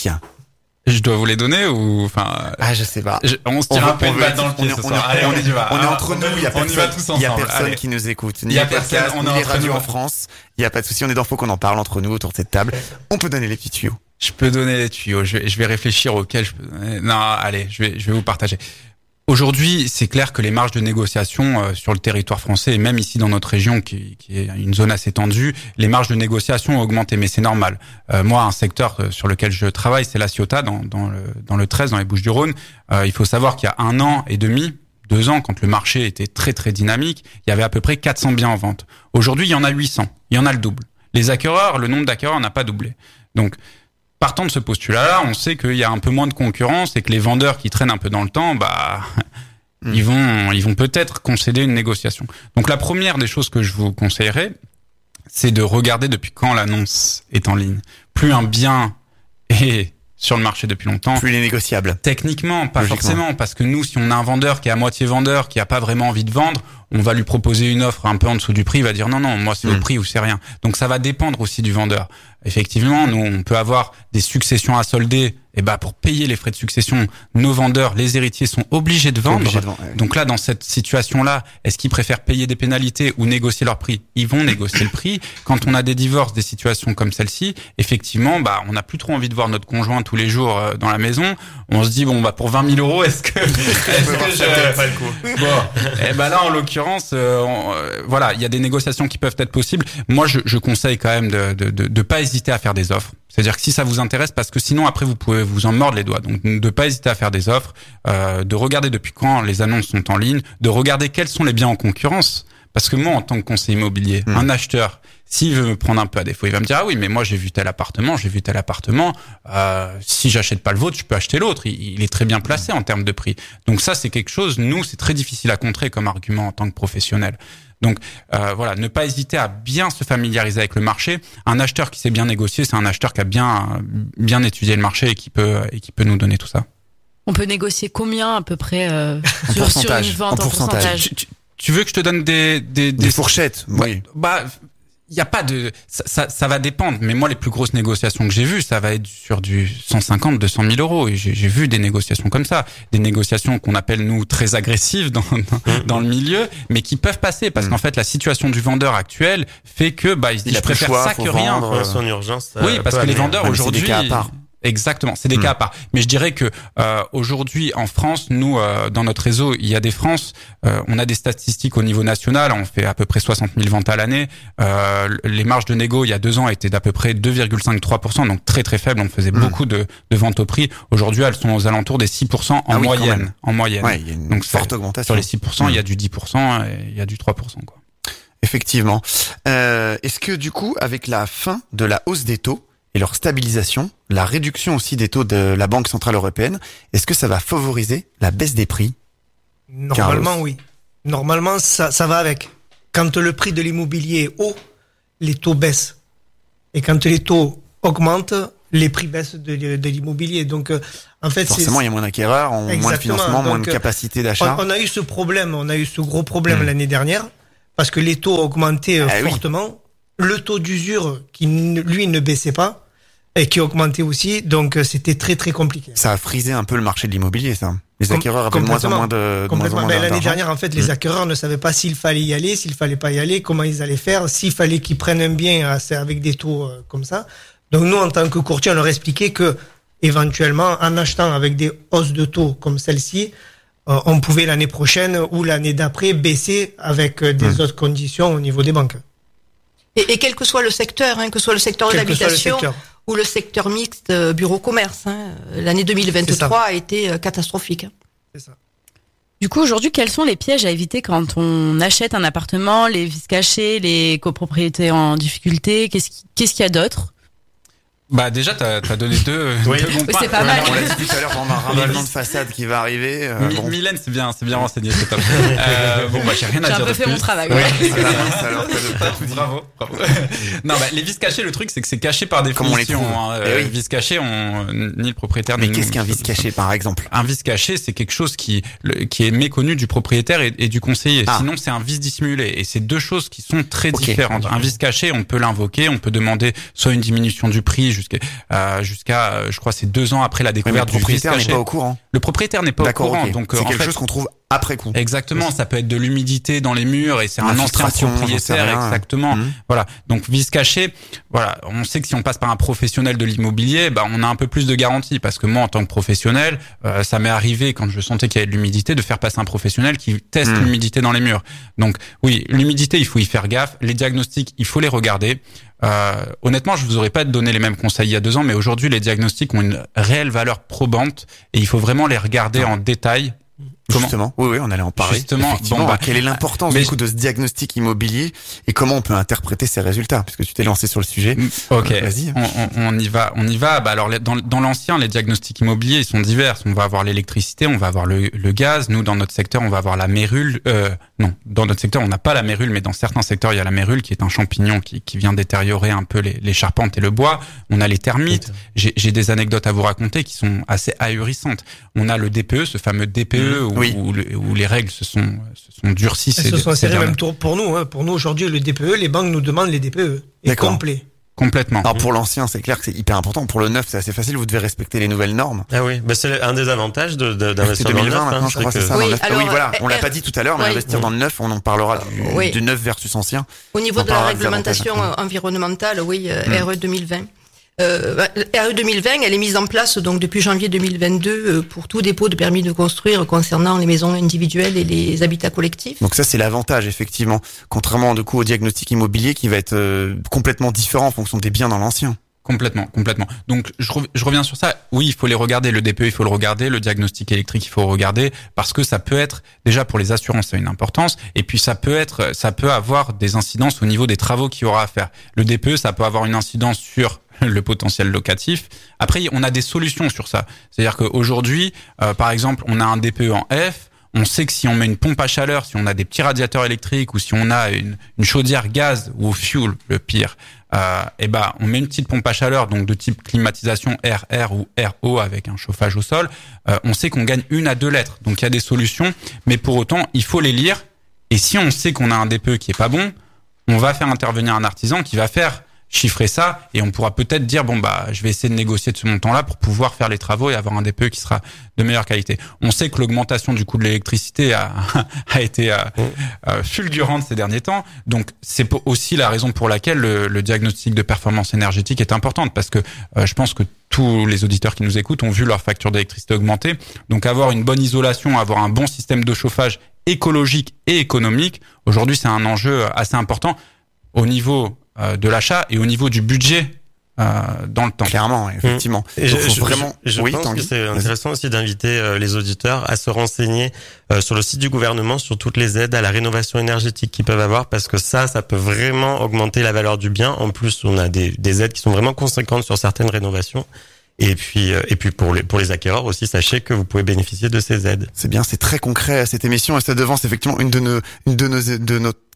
Je dois vous les donner ou enfin ah je sais pas. Je, on se tire on un peu une balle dans le pied on ce est, soir. Allez, on, on, y va. on est Alors, entre on nous, il y a on personne, y va tous ensemble. Il y a personne Allez. qui nous écoute, Il ni y a les personne, podcasts, on ni est les entre radios nous. en France. Il y a pas de souci, on est dans Faut qu'on en parle entre nous autour de cette table. On peut donner les petits tuyaux. Je peux donner les tuyaux. Je vais, je vais réfléchir auxquels je peux donner. Non, allez, je vais, je vais vous partager. Aujourd'hui, c'est clair que les marges de négociation euh, sur le territoire français et même ici dans notre région, qui, qui est une zone assez tendue, les marges de négociation ont augmenté, mais c'est normal. Euh, moi, un secteur sur lequel je travaille, c'est la Ciotat, dans, dans le dans le treize, dans les Bouches-du-Rhône. Euh, il faut savoir qu'il y a un an et demi, deux ans, quand le marché était très très dynamique, il y avait à peu près quatre cents biens en vente. Aujourd'hui, il y en a huit cents. Il y en a le double. Les acquéreurs, le nombre d'acquéreurs n'a pas doublé. Donc partant de ce postulat-là, on sait qu'il y a un peu moins de concurrence et que les vendeurs qui traînent un peu dans le temps, bah, mmh. ils vont, ils vont peut-être concéder une négociation. Donc la première des choses que je vous conseillerais, c'est de regarder depuis quand l'annonce est en ligne. Plus un bien est sur le marché depuis longtemps, plus il est négociable. Techniquement, pas forcément, parce que nous, si on a un vendeur qui est à moitié vendeur, qui a pas vraiment envie de vendre, on va lui proposer une offre un peu en dessous du prix, il va dire non, non, moi c'est mmh. au prix ou c'est rien. Donc ça va dépendre aussi du vendeur. Effectivement, nous, on peut avoir des successions à solder, et bah pour payer les frais de succession, nos vendeurs, les héritiers sont obligés de vendre. Obligés de vendre ouais. Donc là, dans cette situation-là, est-ce qu'ils préfèrent payer des pénalités ou négocier leur prix? Ils vont négocier le prix. Quand on a des divorces, des situations comme celle-ci, effectivement, bah on n'a plus trop envie de voir notre conjoint tous les jours euh, dans la maison. On se dit bon bah pour vingt mille euros, est-ce que, est-ce que je pas le coup. Bon, et bah là en l'occurrence, euh, on, euh, voilà, il y a des négociations qui peuvent être possibles. Moi, je, je conseille quand même de, de, de, de pas hésiter à faire des offres. C'est-à-dire que si ça vous intéresse, parce que sinon après vous pouvez vous en mordre les doigts. Donc de pas hésiter à faire des offres, euh, de regarder depuis quand les annonces sont en ligne, de regarder quels sont les biens en concurrence. Parce que moi, en tant que conseiller immobilier, mmh. un acheteur, s'il veut me prendre un peu à défaut, il va me dire ah oui, mais moi j'ai vu tel appartement, j'ai vu tel appartement. Euh, si j'achète pas le vôtre, je peux acheter l'autre. Il, il est très bien placé en termes de prix. Donc ça, c'est quelque chose. Nous, c'est très difficile à contrer comme argument en tant que professionnel. Donc euh, voilà, ne pas hésiter à bien se familiariser avec le marché. Un acheteur qui sait bien négocier, c'est un acheteur qui a bien bien étudié le marché et qui peut et qui peut nous donner tout ça. On peut négocier combien à peu près euh, sur, sur une vente en pourcentage, pourcentage. Tu, tu, tu veux que je te donne des des, des, des fourchettes? Oui. Bah il y a pas de ça, ça ça va dépendre, mais moi les plus grosses négociations que j'ai vues, ça va être sur du cent cinquante deux cent mille euros et j'ai, j'ai vu des négociations comme ça, des négociations qu'on appelle nous très agressives dans dans, dans le milieu, mais qui peuvent passer parce mmh. qu'en fait la situation du vendeur actuel fait que bah il se dit je préfère choix, ça que rien. Vendre, son urgence. Oui, parce que les vendeurs ouais, aujourd'hui c'est des cas à part. Exactement, c'est des mmh. cas à part. Mais je dirais que euh, aujourd'hui en France, nous euh, dans notre réseau, il y a des France, euh, on a des statistiques au niveau national, on fait à peu près soixante mille ventes à l'année. Euh, les marges de négo il y a deux ans étaient d'à peu près deux virgule cinquante-trois pour cent, donc très très faible. On faisait mmh. beaucoup de, de ventes au prix. Aujourd'hui, elles sont aux alentours des six pour cent en ah oui, moyenne. En moyenne. Ouais, il y a une donc forte augmentation. Sur les six pour cent, mmh. il y a du dix pour cent et il y a du trois pour cent quoi. Effectivement. Euh, est-ce que du coup, avec la fin de la hausse des taux et leur stabilisation, la réduction aussi des taux de la Banque Centrale Européenne, est-ce que ça va favoriser la baisse des prix? Normalement, Carlos. Oui. Normalement, ça, ça va avec. quand le prix de l'immobilier est haut, les taux baissent. Et quand les taux augmentent, les prix baissent de, de l'immobilier. Donc, euh, en fait, forcément, c'est... il y a moins d'acquéreurs, moins de financement, moins de capacité d'achat. On, on a eu ce problème, on a eu ce gros problème mmh. l'année dernière, parce que les taux augmentaient euh, ah, fortement. Oui. Le taux d'usure, qui lui ne baissait pas, et qui augmentait aussi, donc c'était très très compliqué. Ça a frisé un peu le marché de l'immobilier, ça. Les acquéreurs avaient moins en moins de, de moins en moins Mais l'année d'argent. dernière, en fait, les mmh. acquéreurs ne savaient pas s'il fallait y aller, s'il fallait pas y aller, comment ils allaient faire, s'il fallait qu'ils prennent un bien avec des taux euh, comme ça. Donc nous, en tant que courtier, on leur expliquait que, éventuellement, en achetant avec des hausses de taux comme celle-ci, euh, on pouvait l'année prochaine ou l'année d'après baisser avec euh, des mmh. autres conditions au niveau des banques. Et, et quel que soit le secteur, hein, que ce soit le secteur quel de l'habitation ou le secteur mixte euh, bureau-commerce, hein, l'année deux mille vingt-trois a été euh, catastrophique. Hein. C'est ça. Du coup, aujourd'hui, quels sont les pièges à éviter quand on achète un appartement, les vices cachés, les copropriétés en difficulté? Qu'est-ce qui, qu'est-ce qu'il y a d'autre? Bah déjà t'as as donné deux, oui. deux bons oui, points. c'est pas mal. On l'a dit tout à l'heure, on a un ravalement de façade qui va arriver. Euh, Mi bon. Mylène, c'est bien, c'est bien renseigné, c'est top. Euh, bon bah j'ai rien à j'ai dire. J'ai un peu de fait plus. mon travail. Ouais. Ouais. Alors, bravo, bravo. Non bah les vices cachés, le truc c'est que c'est caché par définition. Hein. Eh oui. Les vices cachés, on ni le propriétaire. Mais ni qu'est-ce nous, qu'un vice caché par exemple? Un vice caché, c'est quelque chose qui le, qui est méconnu du propriétaire et, et du conseiller. Ah. Sinon c'est un vice dissimulé et c'est deux choses qui sont très okay. différentes. Un vice caché, on peut l'invoquer, on peut demander soit une diminution du prix jusqu'à euh, jusqu'à je crois c'est deux ans après la découverte du vice caché. Le propriétaire n'est pas au courant. Le propriétaire n'est pas au courant, okay. donc c'est en quelque fait, chose qu'on trouve après coup. Exactement, ça peut être de l'humidité dans les murs et c'est un ancien propriétaire, exactement. Mmh. Voilà, donc vice caché. Voilà, on sait que si on passe par un professionnel de l'immobilier, bah on a un peu plus de garantie parce que moi en tant que professionnel, euh, ça m'est arrivé quand je sentais qu'il y avait de l'humidité de faire passer un professionnel qui teste mmh. l'humidité dans les murs. Donc oui, l'humidité, il faut y faire gaffe. Les diagnostics, il faut les regarder. Euh, honnêtement, je vous aurais pas donné les mêmes conseils il y a deux ans, mais aujourd'hui, les diagnostics ont une réelle valeur probante et il faut vraiment les regarder ah. en détail. Comment Justement, oui, oui, on allait en parler. Justement, bon, bah, quelle est l'importance du coup de ce diagnostic immobilier et comment on peut interpréter ces résultats, puisque tu t'es lancé sur le sujet. Ok, euh, vas-y. On, on, on y va, on y va. Bah alors, dans, dans l'ancien, les diagnostics immobiliers, ils sont divers. On va avoir l'électricité, on va avoir le, le gaz. Nous, dans notre secteur, on va avoir la mérule. Euh, non, dans notre secteur, on n'a pas la mérule, mais dans certains secteurs, il y a la mérule qui est un champignon qui, qui vient détériorer un peu les, les charpentes et le bois. On a les termites. J'ai, j'ai des anecdotes à vous raconter qui sont assez ahurissantes. On a le D P E, ce fameux D P E mmh. où, oui. où, le, où les règles se sont, se sont durcies. Elles se sont serrées même pour nous. Hein. Pour nous, aujourd'hui, le D P E, les banques nous demandent les D P E. Et complet. Complètement. Alors pour l'ancien, c'est clair que c'est hyper important. Pour le neuf, c'est assez facile. Vous devez respecter les nouvelles normes. Ah oui, bah c'est un des avantages de, de d'investir dans le neuf. Maintenant, hein, je crois que c'est ça. Oui, dans le neuf. alors, oui, voilà. On euh, l'a pas dit tout à l'heure, mais oui. investir dans le neuf, on en parlera du, oui. du neuf versus ancien. Au niveau de la réglementation environnementale, oui, euh, mmh. R E deux mille vingt. Euh, R E deux mille vingt, elle est mise en place donc depuis janvier deux mille vingt-deux pour tout dépôt de permis de construire concernant les maisons individuelles et les habitats collectifs. Donc ça c'est l'avantage effectivement, contrairement du coup au diagnostic immobilier qui va être euh, complètement différent en fonction des biens dans l'ancien. Complètement, complètement. Donc je, rev- je reviens sur ça. Oui, il faut les regarder. Le D P E, il faut le regarder. Le diagnostic électrique, il faut le regarder parce que ça peut être déjà pour les assurances, ça a une importance. Et puis ça peut être, ça peut avoir des incidences au niveau des travaux qu'il y aura à faire. Le D P E, ça peut avoir une incidence sur le potentiel locatif. Après, on a des solutions sur ça. C'est-à-dire qu'aujourd'hui, euh, par exemple, on a un D P E en F. On sait que si on met une pompe à chaleur, si on a des petits radiateurs électriques ou si on a une, une chaudière gaz ou au fuel, le pire, euh, et ben on met une petite pompe à chaleur donc de type climatisation R R ou R O avec un chauffage au sol. Euh, on sait qu'on gagne une à deux lettres. Donc il y a des solutions, mais pour autant il faut les lire. Et si on sait qu'on a un D P E qui est pas bon, on va faire intervenir un artisan qui va faire chiffrer ça et on pourra peut-être dire bon bah je vais essayer de négocier de ce montant-là pour pouvoir faire les travaux et avoir un D P E qui sera de meilleure qualité. On sait que l'augmentation du coût de l'électricité a, a été euh, euh, fulgurante ces derniers temps, donc c'est aussi la raison pour laquelle le, le diagnostic de performance énergétique est importante parce que euh, je pense que tous les auditeurs qui nous écoutent ont vu leur facture d'électricité augmenter, donc avoir une bonne isolation, avoir un bon système de chauffage écologique et économique, aujourd'hui c'est un enjeu assez important au niveau de l'achat et au niveau du budget euh, dans le temps. Clairement, effectivement. Et Donc, je, faut je, vraiment. Je, je oui, pense que c'est intéressant aussi d'inviter euh, les auditeurs à se renseigner euh, sur le site du gouvernement sur toutes les aides à la rénovation énergétique qu'ils peuvent avoir parce que ça, ça peut vraiment augmenter la valeur du bien. En plus, on a des, des aides qui sont vraiment conséquentes sur certaines rénovations. Et puis, euh, et puis pour les pour les acquéreurs aussi, sachez que vous pouvez bénéficier de ces aides. C'est bien, c'est très concret cette émission et ça devance effectivement une de nos une de nos de nos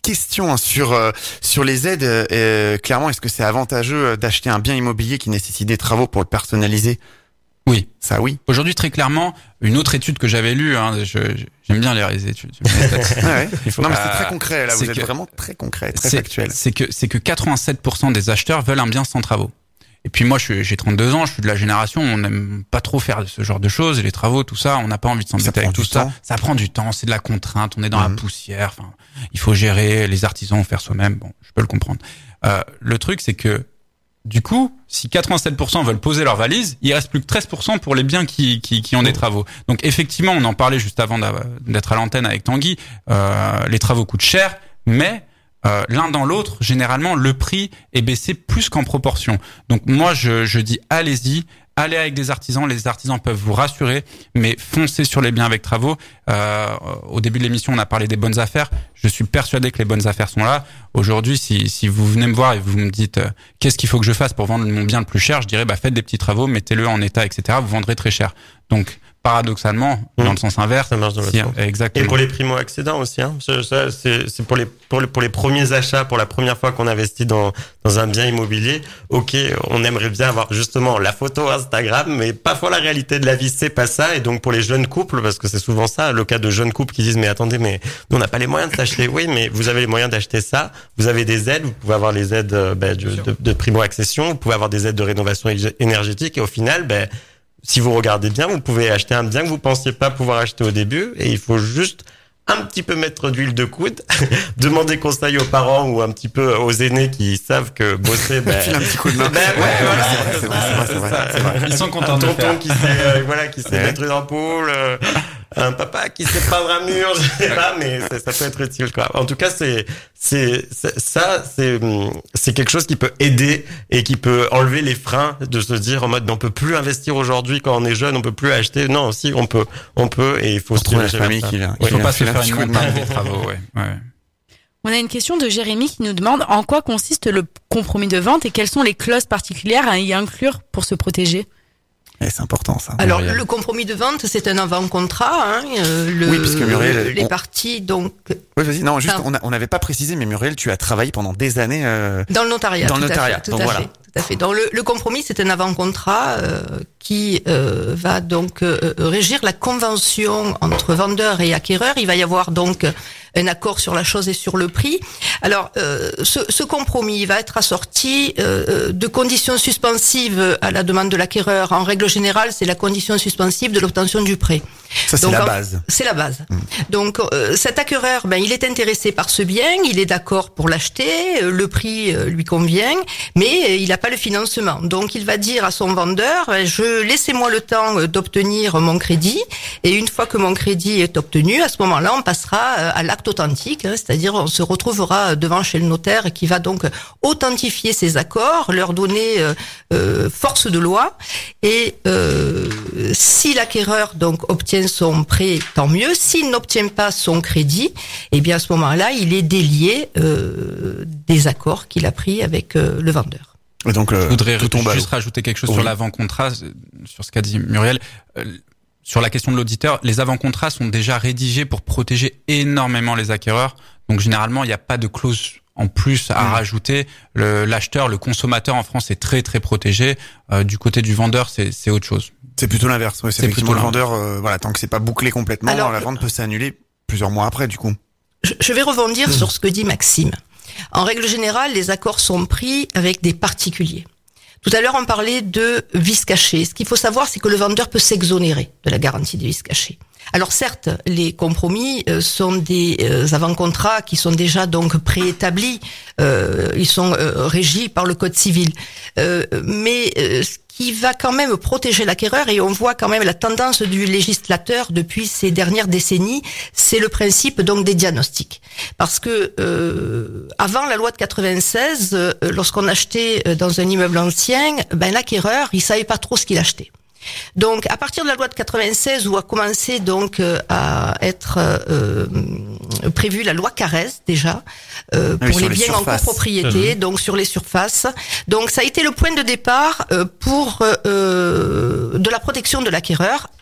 question hein, sur euh, sur les aides. Euh, clairement, est-ce que c'est avantageux d'acheter un bien immobilier qui nécessite des travaux pour le personnaliser? Oui. Ça, oui. Aujourd'hui, très clairement, une autre étude que j'avais lue, hein, je, j'aime bien lire les études. ah ouais. Il faut, non, mais c'est euh, très concret, là. Vous êtes que, vraiment très concret, très c'est, factuel. C'est que, c'est que quatre-vingt-sept pour cent des acheteurs veulent un bien sans travaux. Et puis moi, je, j'ai trente-deux ans, je suis de la génération, on n'aime pas trop faire ce genre de choses, et les travaux, tout ça, on n'a pas envie de s'embêter avec tout ça. Ça prend du temps, c'est de la contrainte, on est dans mmh. la poussière, enfin, il faut gérer, les artisans vont faire soi-même, bon, je peux le comprendre. Euh, le truc, c'est que, du coup, si quatre-vingt-sept pour cent veulent poser leur valise, il reste plus que treize pour cent pour les biens qui, qui, qui ont des travaux. Donc effectivement, on en parlait juste avant d'être à l'antenne avec Tanguy, euh, les travaux coûtent cher, mais euh, l'un dans l'autre, généralement, le prix est baissé plus qu'en proportion. Donc moi, je, je dis allez-y, allez avec des artisans, les artisans peuvent vous rassurer, mais foncez sur les biens avec travaux. Euh, au début de l'émission, on a parlé des bonnes affaires. Je suis persuadé que les bonnes affaires sont là. Aujourd'hui, si, si vous venez me voir et vous me dites euh, qu'est-ce qu'il faut que je fasse pour vendre mon bien le plus cher, je dirais bah faites des petits travaux, mettez-le en état, et cetera. Vous vendrez très cher. Donc paradoxalement, mmh. dans le sens inverse, ça marche dans si, le sens. Exactement. Et pour les primo-accédants aussi, hein. Ça, c'est, c'est pour les pour les pour les premiers achats, pour la première fois qu'on investit dans dans un bien immobilier. Ok, on aimerait bien avoir justement la photo Instagram, mais parfois la réalité de la vie c'est pas ça. Et donc pour les jeunes couples, parce que c'est souvent ça, le cas de jeunes couples qui disent mais attendez, mais nous on n'a pas les moyens de s'acheter. Oui, mais vous avez les moyens d'acheter ça. Vous avez des aides, vous pouvez avoir les aides euh, ben, de, de, de primo-accession, vous pouvez avoir des aides de rénovation énergétique. Et au final, ben si vous regardez bien, vous pouvez acheter un bien que vous pensiez pas pouvoir acheter au début, et il faut juste un petit peu mettre d'huile de coude, demander conseil aux parents ou un petit peu aux aînés qui savent que bosser, ben, un petit coup de main. Ben, ouais, ouais, voilà, c'est vrai, c'est vrai, c'est vrai, c'est vrai. Ils sont contents un de le tonton faire. qui sait, euh, voilà, qui sait Ouais. mettre une ampoule, euh, un papa qui sait peindre un mur, je sais pas, mais ça, ça peut être utile, quoi. En tout cas, c'est, c'est, c'est ça, c'est, c'est quelque chose qui peut aider et qui peut enlever les freins de se dire en mode, on peut plus investir aujourd'hui quand on est jeune, on peut plus acheter. Non, si, on peut, on peut, et il faut se trouver la diriger famille vers ça. qui l'a. Il faut Oui, pas il se a faire fait une un petit coup de montagne main. des travaux, ouais. ouais. On a une question de Jérémy qui nous demande en quoi consiste le compromis de vente et quelles sont les clauses particulières à y inclure pour se protéger. Et c'est important, ça. Alors, Muriel. le compromis de vente, c'est un avant-contrat. Hein, euh, le, Oui, parce que Muriel, les on- parties, donc, Oui, vas-y. Non, juste, Ah. on a- on n'avait pas précisé, mais Muriel, tu as travaillé pendant des années. Euh... dans le notariat. Dans le tout à notariat, fait, tout donc à voilà. fait, tout à fait. Donc, le, le compromis, c'est un avant-contrat euh, qui euh, va donc euh, régir la convention entre vendeur et acquéreur. Il va y avoir donc un accord sur la chose et sur le prix. Alors, euh, ce, ce compromis va être assorti euh, de conditions suspensives à la demande de l'acquéreur. En règle générale, c'est la condition suspensive de l'obtention du prêt. Ça, c'est Donc, la en- base. C'est la base. Donc, euh, cet acquéreur, ben, il est intéressé par ce bien, il est d'accord pour l'acheter, euh, le prix euh, lui convient, mais euh, il n'a pas le financement. Donc, il va dire à son vendeur, ben, je laissez-moi le temps euh, d'obtenir mon crédit, et une fois que mon crédit est obtenu, à ce moment-là, on passera euh, à l'acte authentique, hein, c'est-à-dire on se retrouvera devant chez le notaire qui va donc authentifier ces accords, leur donner euh, euh, force de loi, et euh, si l'acquéreur donc obtient son prêt, tant mieux. S'il n'obtient pas son crédit, eh bien à ce moment-là, il est délié euh, des accords qu'il a pris avec euh, le vendeur. Et donc, euh, Je voudrais tout tombe à juste l'eau. rajouter quelque chose Oui. sur l'avant-contrat, euh, sur ce qu'a dit Muriel. Euh, sur la question de l'auditeur, les avant-contrats sont déjà rédigés pour protéger énormément les acquéreurs. Donc généralement, il n'y a pas de clause en plus à Mmh. rajouter. Le, l'acheteur, le consommateur en France est très très protégé. Euh, du côté du vendeur, c'est, c'est autre chose. C'est plutôt l'inverse. Ouais, c'est C'est effectivement le plutôt vendeur. Euh, voilà, tant que c'est pas bouclé complètement, Alors, la vente peut s'annuler plusieurs mois après, du coup. Je, je vais rebondir sur ce que dit Maxime. En règle générale, les accords sont pris avec des particuliers. Tout à l'heure, on parlait de vices cachés. Ce qu'il faut savoir, c'est que le vendeur peut s'exonérer de la garantie des vices cachés. Alors certes, les compromis euh, sont des euh, avant-contrats qui sont déjà donc préétablis, euh, ils sont euh, régis par le Code civil. Euh, mais euh, ce qui va quand même protéger l'acquéreur, et on voit quand même la tendance du législateur depuis ces dernières décennies, c'est le principe donc des diagnostics. Parce que euh, avant la loi de quatre-vingt-seize, euh, lorsqu'on achetait dans un immeuble ancien, ben l'acquéreur, il savait pas trop ce qu'il achetait. Donc, à partir de la loi de quatre-vingt-seize, où a commencé donc euh, à être euh, prévue la loi Carrez déjà euh, Ah oui, pour sur les les biens en surfaces. copropriété, donc sur les surfaces. Donc, ça a été le point de départ euh, pour euh, de la protection de l'acquéreur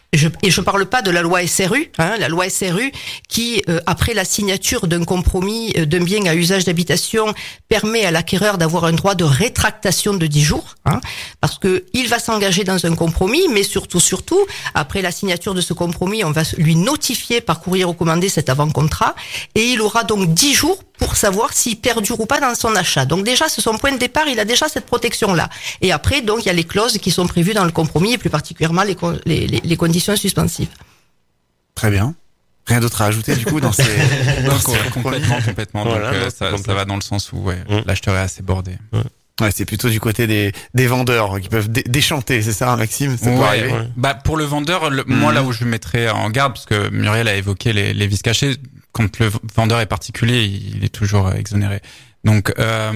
Je, et je parle pas de la loi S R U, hein, la loi S R U qui, euh, après la signature d'un compromis euh, d'un bien à usage d'habitation, permet à l'acquéreur d'avoir un droit de rétractation de dix jours, hein, parce que il va s'engager dans un compromis, mais surtout, surtout, après la signature de ce compromis, on va lui notifier par courrier recommandé cet avant-contrat, et il aura donc dix jours pour savoir s'il perdure ou pas dans son achat. Donc déjà, c'est son point de départ, il a déjà cette protection-là. Et après, donc, il y a les clauses qui sont prévues dans le compromis, et plus particulièrement les, les, les, les conditions suspensives. Très bien. Rien d'autre à ajouter du coup dans ces... dans Donc, ces complètement, complètement. Voilà, donc, euh, donc, ça, complètement. ça va dans le sens où ouais, Mm. l'acheteur est assez bordé. Ouais, c'est plutôt du côté des, des vendeurs qui peuvent dé- déchanter, c'est ça, Maxime? Ça peut Ouais, arriver. ouais. Bah pour le vendeur, le- moi Mhm. là où je le mettrais en garde, parce que Muriel a évoqué les, les vices cachés, quand le vendeur est particulier, il est toujours exonéré. Donc euh,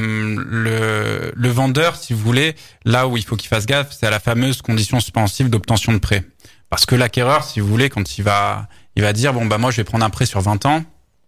le, le vendeur, si vous voulez, là où il faut qu'il fasse gaffe, c'est à la fameuse condition suspensive d'obtention de prêt. Parce que l'acquéreur, si vous voulez, quand il va, il va dire bon bah moi je vais prendre un prêt sur vingt ans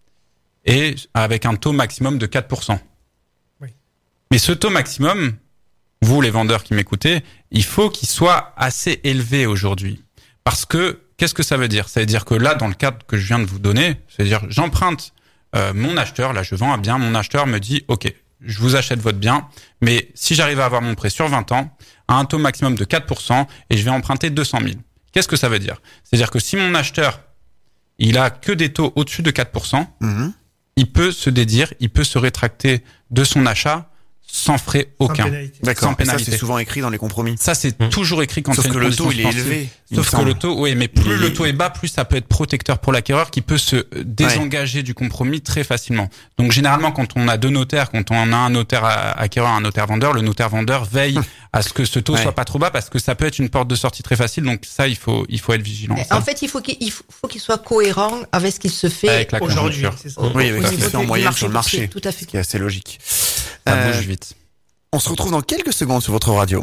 et avec un taux maximum de quatre pour cent. Oui. Mais ce taux maximum, vous les vendeurs qui m'écoutez, il faut qu'il soit assez élevé aujourd'hui. Parce que qu'est-ce que ça veut dire? Ça veut dire que là, dans le cadre que je viens de vous donner, c'est-à-dire j'emprunte euh, mon acheteur, là je vends un bien, mon acheteur me dit ok, je vous achète votre bien, mais si j'arrive à avoir mon prêt sur vingt ans, à un taux maximum de quatre pour cent et je vais emprunter deux cent mille. Qu'est-ce que ça veut dire? C'est-à-dire que si mon acheteur, il a que des taux au-dessus de quatre pour cent, Mhm. il peut se dédire, il peut se rétracter de son achat sans frais Sans aucun. pénalité. D'accord. Sans Et ça, pénalité. c'est souvent écrit dans les compromis. Ça, c'est Mm. toujours écrit quand Sauf c'est une que le condition taux, il est suspensive. élevé. il Sauf me que semble. le taux, oui, mais plus Il le est- taux est bas, plus ça peut être protecteur pour l'acquéreur qui peut se désengager du compromis très facilement. Donc, généralement, quand on a deux notaires, quand on a un notaire acquéreur, un notaire vendeur, le notaire vendeur veille à ce que ce taux Ouais. soit pas trop bas parce que ça peut être une porte de sortie très facile. Donc, ça, il faut, il faut être vigilant. Ça. En fait, il faut qu'il il faut faut qu'il soit cohérent avec ce qu'il se fait Avec la Aujourd'hui, conjoncture. c'est ça. au- Oui, au avec ce qui niveau se fait en du moyenne sur le boursier, marché. Tout à Ce fait. qui est assez logique. Ça Euh, bouge vite. On se retrouve dans quelques secondes sur votre radio.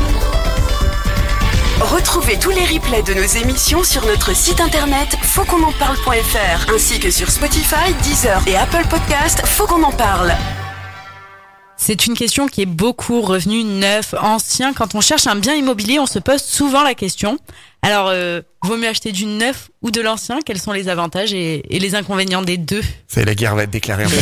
Retrouvez tous les replays de nos émissions sur notre site internet faut qu'on en parle point f r ainsi que sur Spotify, Deezer et Apple Podcast. Faut qu'on en parle. C'est une question qui est beaucoup revenue, neuf, ancien. Quand on cherche un bien immobilier, on se pose souvent la question. Alors, euh, vaut mieux acheter du neuf ou de l'ancien? Quels sont les avantages et, et les inconvénients des deux? Ça y est, la guerre va être déclarée un peu.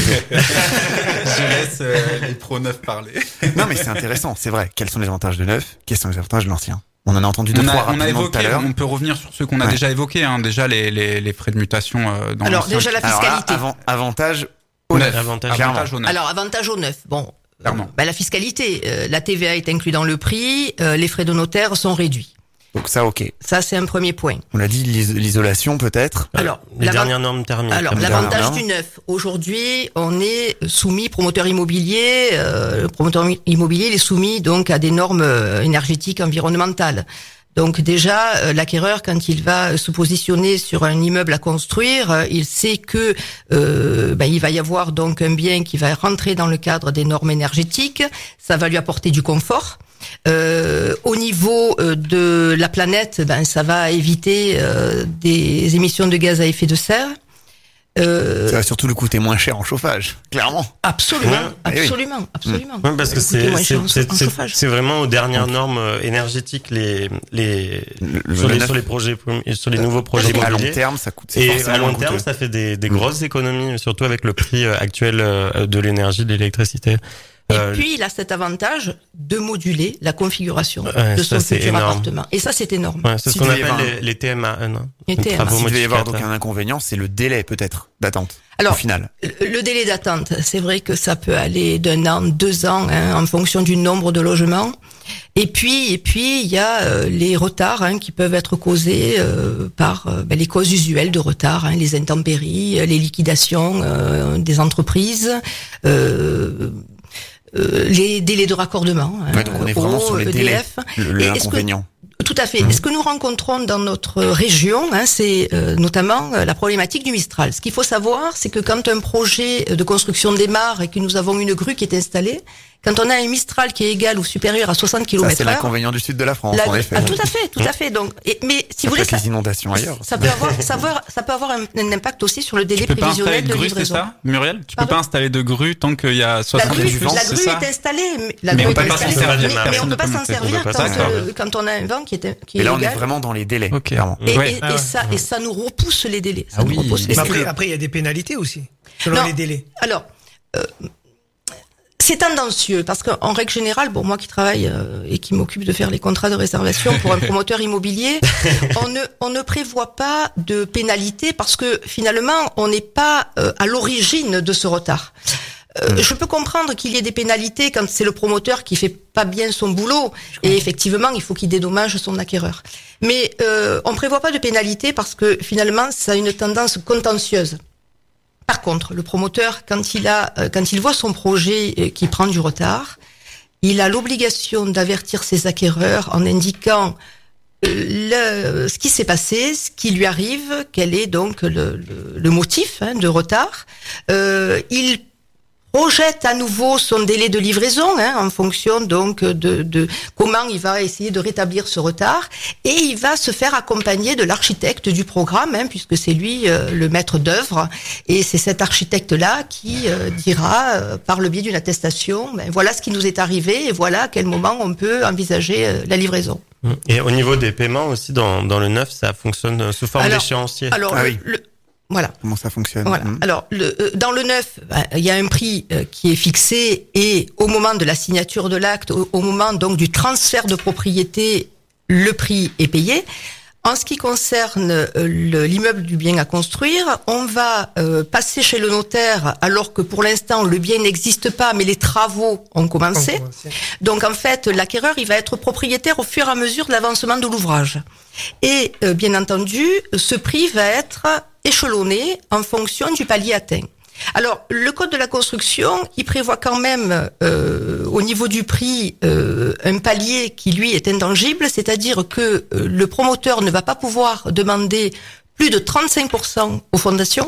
Je laisse euh, les pro neufs parler. Non, mais c'est intéressant, c'est vrai. Quels sont les avantages de neuf? Quels sont les avantages de l'ancien? On en a entendu deux, On trois a, on a rapidement tout à évoqué, l'heure. on peut revenir sur ceux qu'on a Ouais. déjà évoqués, hein, déjà les, les, les frais de mutation euh, dans Alors, l'ancien. déjà la Alors là, fiscalité. avant, avantage au Neuf. neuf. Avantage. Avantage au neuf. Alors, avantage au neuf. Bon, Clairement. bah, la fiscalité, euh, la T V A est inclue dans le prix, euh, les frais de notaire sont réduits. Donc ça, ok. Ça, c'est un premier point. On a dit l'is- l'isolation peut-être. Alors, les l'avant- dernières normes thermiques. Alors, comme l'avantage dernière. du neuf. Aujourd'hui, on est soumis, promoteur immobilier, euh, le promoteur immobilier, il est soumis donc à des normes euh, énergétiques environnementales. Donc déjà, euh, l'acquéreur, quand il va se positionner sur un immeuble à construire, euh, il sait que euh, ben, il va y avoir donc un bien qui va rentrer dans le cadre des normes énergétiques. Ça va lui apporter du confort. Euh, au niveau euh, de la planète, ben ça va éviter euh, des émissions de gaz à effet de serre. Euh, Ça va surtout le coûter moins cher en chauffage, clairement. absolument, Ouais, eh oui. absolument, absolument. Ouais, parce que Ça va coûter c'est moins c'est cher en- c'est en c'est- chauffage. c'est vraiment aux dernières normes euh, énergétiques les les Le- le sur les neuf, sur les projets sur les nouveaux projets à long immobiliers. terme, ça coûte. c'est Et forcément à long moins terme, coûteux. ça fait des, des grosses économies, surtout avec le prix euh, actuel euh, de l'énergie, de l'électricité. Et Euh, puis, il a cet avantage de moduler la configuration Ouais, de ça, son c'est futur énorme. appartement. Et ça, c'est énorme. ouais, c'est ce S'il qu'on devait y appelle avoir les, les T M A un. Hein, Les les T M A. travaux S'il devait y avoir donc modificateurs. un inconvénient, c'est le délai peut-être d'attente. Alors, au final. le le délai d'attente, c'est vrai que ça peut aller d'un an, deux ans, hein, en fonction du nombre de logements. Et puis, et puis, il y a euh, les retards hein, qui peuvent être causés euh, par euh, ben, les causes usuelles de retard, hein, les intempéries, euh, les liquidations euh, des entreprises, euh, euh, les délais de raccordement. Hein, Ouais, donc on est vraiment au sur les E D délais, F. le- Et est-ce que- l'inconvénient. Tout à fait. Et ce que nous rencontrons dans notre région, hein, c'est euh, notamment euh, la problématique du Mistral. Ce qu'il faut savoir, c'est que quand un projet de construction démarre et que nous avons une grue qui est installée, quand on a un Mistral qui est égal ou supérieur à soixante kilomètres heure. Ça, c'est l'inconvénient du sud de la France, la, en effet. Ah, tout à fait, tout à fait. Donc, et, mais si ça vous voulez, ça, ça, les inondations ailleurs. Ça peut avoir, ça peut, ça peut avoir un, un impact aussi sur le délai prévisionnel de, de grue, livraison. C'est ça, Muriel? Tu Pardon? peux pas installer de grue tant qu'il y a soixante La grue, plus, la grue est, est installée, mais, la mais grue on peut est pas s'en servir. mais, mais on peut pas s'en servir pas quand, ça, euh, quand on a un vent qui est, qui est et là, légal. on est vraiment dans les délais. Okay. Clairement. Et, ouais. et, ah ouais. et ça, et ça nous repousse les délais. Ça ah nous oui. repousse les Mais délais. après, après, il y a des pénalités aussi, selon Non. les délais. Alors, euh, c'est tendancieux parce qu'en règle générale, bon, moi qui travaille euh, et qui m'occupe de faire les contrats de réservation pour un promoteur immobilier, on ne on ne prévoit pas de pénalité parce que finalement, on n'est pas euh, à l'origine de ce retard. Euh, je peux comprendre qu'il y ait des pénalités quand c'est le promoteur qui fait pas bien son boulot et effectivement il faut qu'il dédommage son acquéreur. Mais euh, on prévoit pas de pénalité parce que finalement ça a une tendance contentieuse. Par contre, le promoteur, quand il a, quand il voit son projet qui prend du retard, il a l'obligation d'avertir ses acquéreurs en indiquant le, ce qui s'est passé, ce qui lui arrive, quel est donc le, le, le motif hein, de retard. Euh, il projette à nouveau son délai de livraison hein, en fonction donc de, de comment il va essayer de rétablir ce retard et il va se faire accompagner de l'architecte du programme hein, puisque c'est lui euh, le maître d'œuvre et c'est cet architecte là qui euh, dira euh, par le biais d'une attestation ben, voilà ce qui nous est arrivé et voilà à quel moment on peut envisager euh, la livraison. Et au niveau des paiements aussi dans dans le neuf ça fonctionne sous forme alors, d'échéancier. Alors ah le, oui. le Voilà. Comment ça fonctionne? Voilà. Mmh. Alors, le, euh, dans le neuf, bah, il y a un prix euh, qui est fixé et au moment de la signature de l'acte, au, au moment donc du transfert de propriété, le prix est payé. En ce qui concerne euh, le, l'immeuble du bien à construire, on va euh, passer chez le notaire alors que pour l'instant le bien n'existe pas, mais les travaux ont commencé. Donc en fait, l'acquéreur il va être propriétaire au fur et à mesure de l'avancement de l'ouvrage. Et euh, bien entendu, ce prix va être échelonné en fonction du palier atteint. Alors, le code de la construction, il prévoit quand même, euh, au niveau du prix, euh, un palier qui, lui, est intangible, c'est-à-dire que euh, le promoteur ne va pas pouvoir demander plus de trente-cinq pour cent aux fondations.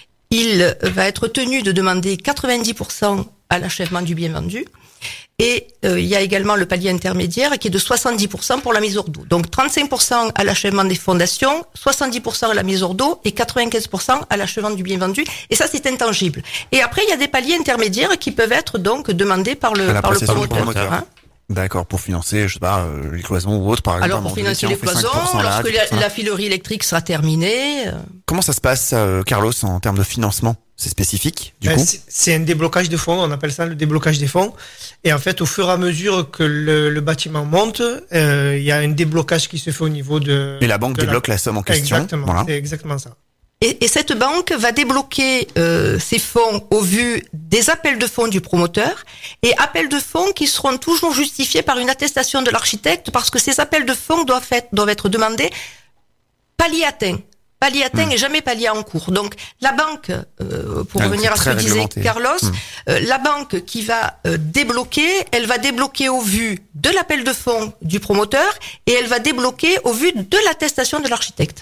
Il va être tenu de demander quatre-vingt-dix pour cent à l'achèvement du bien vendu. Et euh, il y a également le palier intermédiaire qui est de soixante-dix pour cent pour la mise hors d'eau. Donc trente-cinq pour cent à l'achèvement des fondations, soixante-dix pour cent à la mise hors d'eau et quatre-vingt-quinze pour cent à l'achèvement du bien vendu. Et ça, c'est intangible. Et après, il y a des paliers intermédiaires qui peuvent être donc demandés par le, par le promoteur. promoteur. Hein. D'accord, pour financer, je sais pas, euh, les cloisons ou autre, par exemple. Alors, pour financer les cloisons, lorsque là, la, la filerie électrique sera terminée. Euh... Comment ça se passe, euh, Carlos, en termes de financement? C'est spécifique, du euh, coup? c'est, c'est un déblocage de fonds, on appelle ça le déblocage des fonds. Et en fait, au fur et à mesure que le, le bâtiment monte, euh, il y a un déblocage qui se fait au niveau de... Et la banque débloque la... la somme en question. Exactement, voilà. C'est exactement ça. Et, et cette banque va débloquer euh, ces fonds au vu des appels de fonds du promoteur et appels de fonds qui seront toujours justifiés par une attestation de l'architecte parce que ces appels de fonds doivent être, doivent être demandés palier atteint. Palier atteint mmh. et jamais palier en cours. Donc la banque, euh, pour ah, revenir à ce que disait Carlos, mmh. euh, la banque qui va euh, débloquer, elle va débloquer au vu de l'appel de fonds du promoteur et elle va débloquer au vu de l'attestation de l'architecte.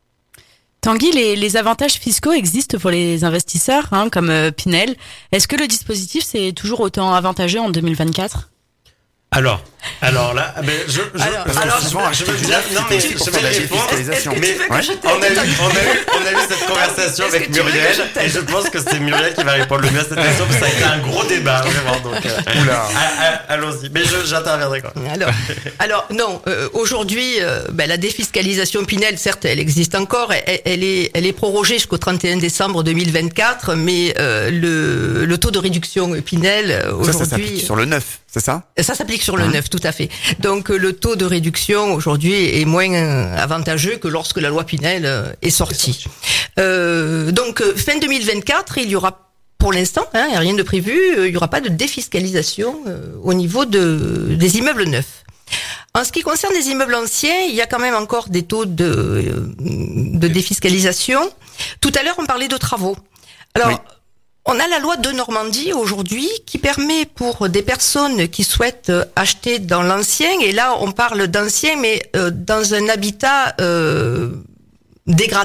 Tanguy, les, les avantages fiscaux existent pour les investisseurs, hein, comme euh, Pinel. Est-ce que le dispositif c'est toujours autant avantageux en deux mille vingt-quatre ? Alors, alors là, ben je, je, alors, je, alors, je, je, je veux dire, non mais je vais la répondre. défiscalisation. Mais ouais. on a eu, on a eu, on a eu cette conversation Est-ce avec que Muriel je et je pense que c'est Muriel qui va répondre le mieux à cette question parce que ça a été un gros débat vraiment. Donc, euh, Oula. Allons-y. Mais je, j'interviendrai quoi. Alors, alors non. Euh, aujourd'hui, euh, ben, la défiscalisation Pinel, certes, elle existe encore. Elle, elle est, elle est prorogée jusqu'au trente et un décembre deux mille vingt-quatre, mais euh, le, le taux de réduction Pinel aujourd'hui. Ça, ça s'applique sur le neuf, c'est ça? Ça s'applique sur le hein? neuf, tout à fait. Donc le taux de réduction aujourd'hui est moins avantageux que lorsque la loi Pinel est sortie. Euh, donc fin deux mille vingt-quatre, il y aura pour l'instant, hein, il n'y a rien de prévu, il n'y aura pas de défiscalisation euh, au niveau de, des immeubles neufs. En ce qui concerne les immeubles anciens, il y a quand même encore des taux de, de défiscalisation. Tout à l'heure, on parlait de travaux. Alors, oui. On a la loi de Normandie aujourd'hui qui permet pour des personnes qui souhaitent acheter dans l'ancien, et là on parle d'ancien mais euh, dans un habitat euh, dégradé.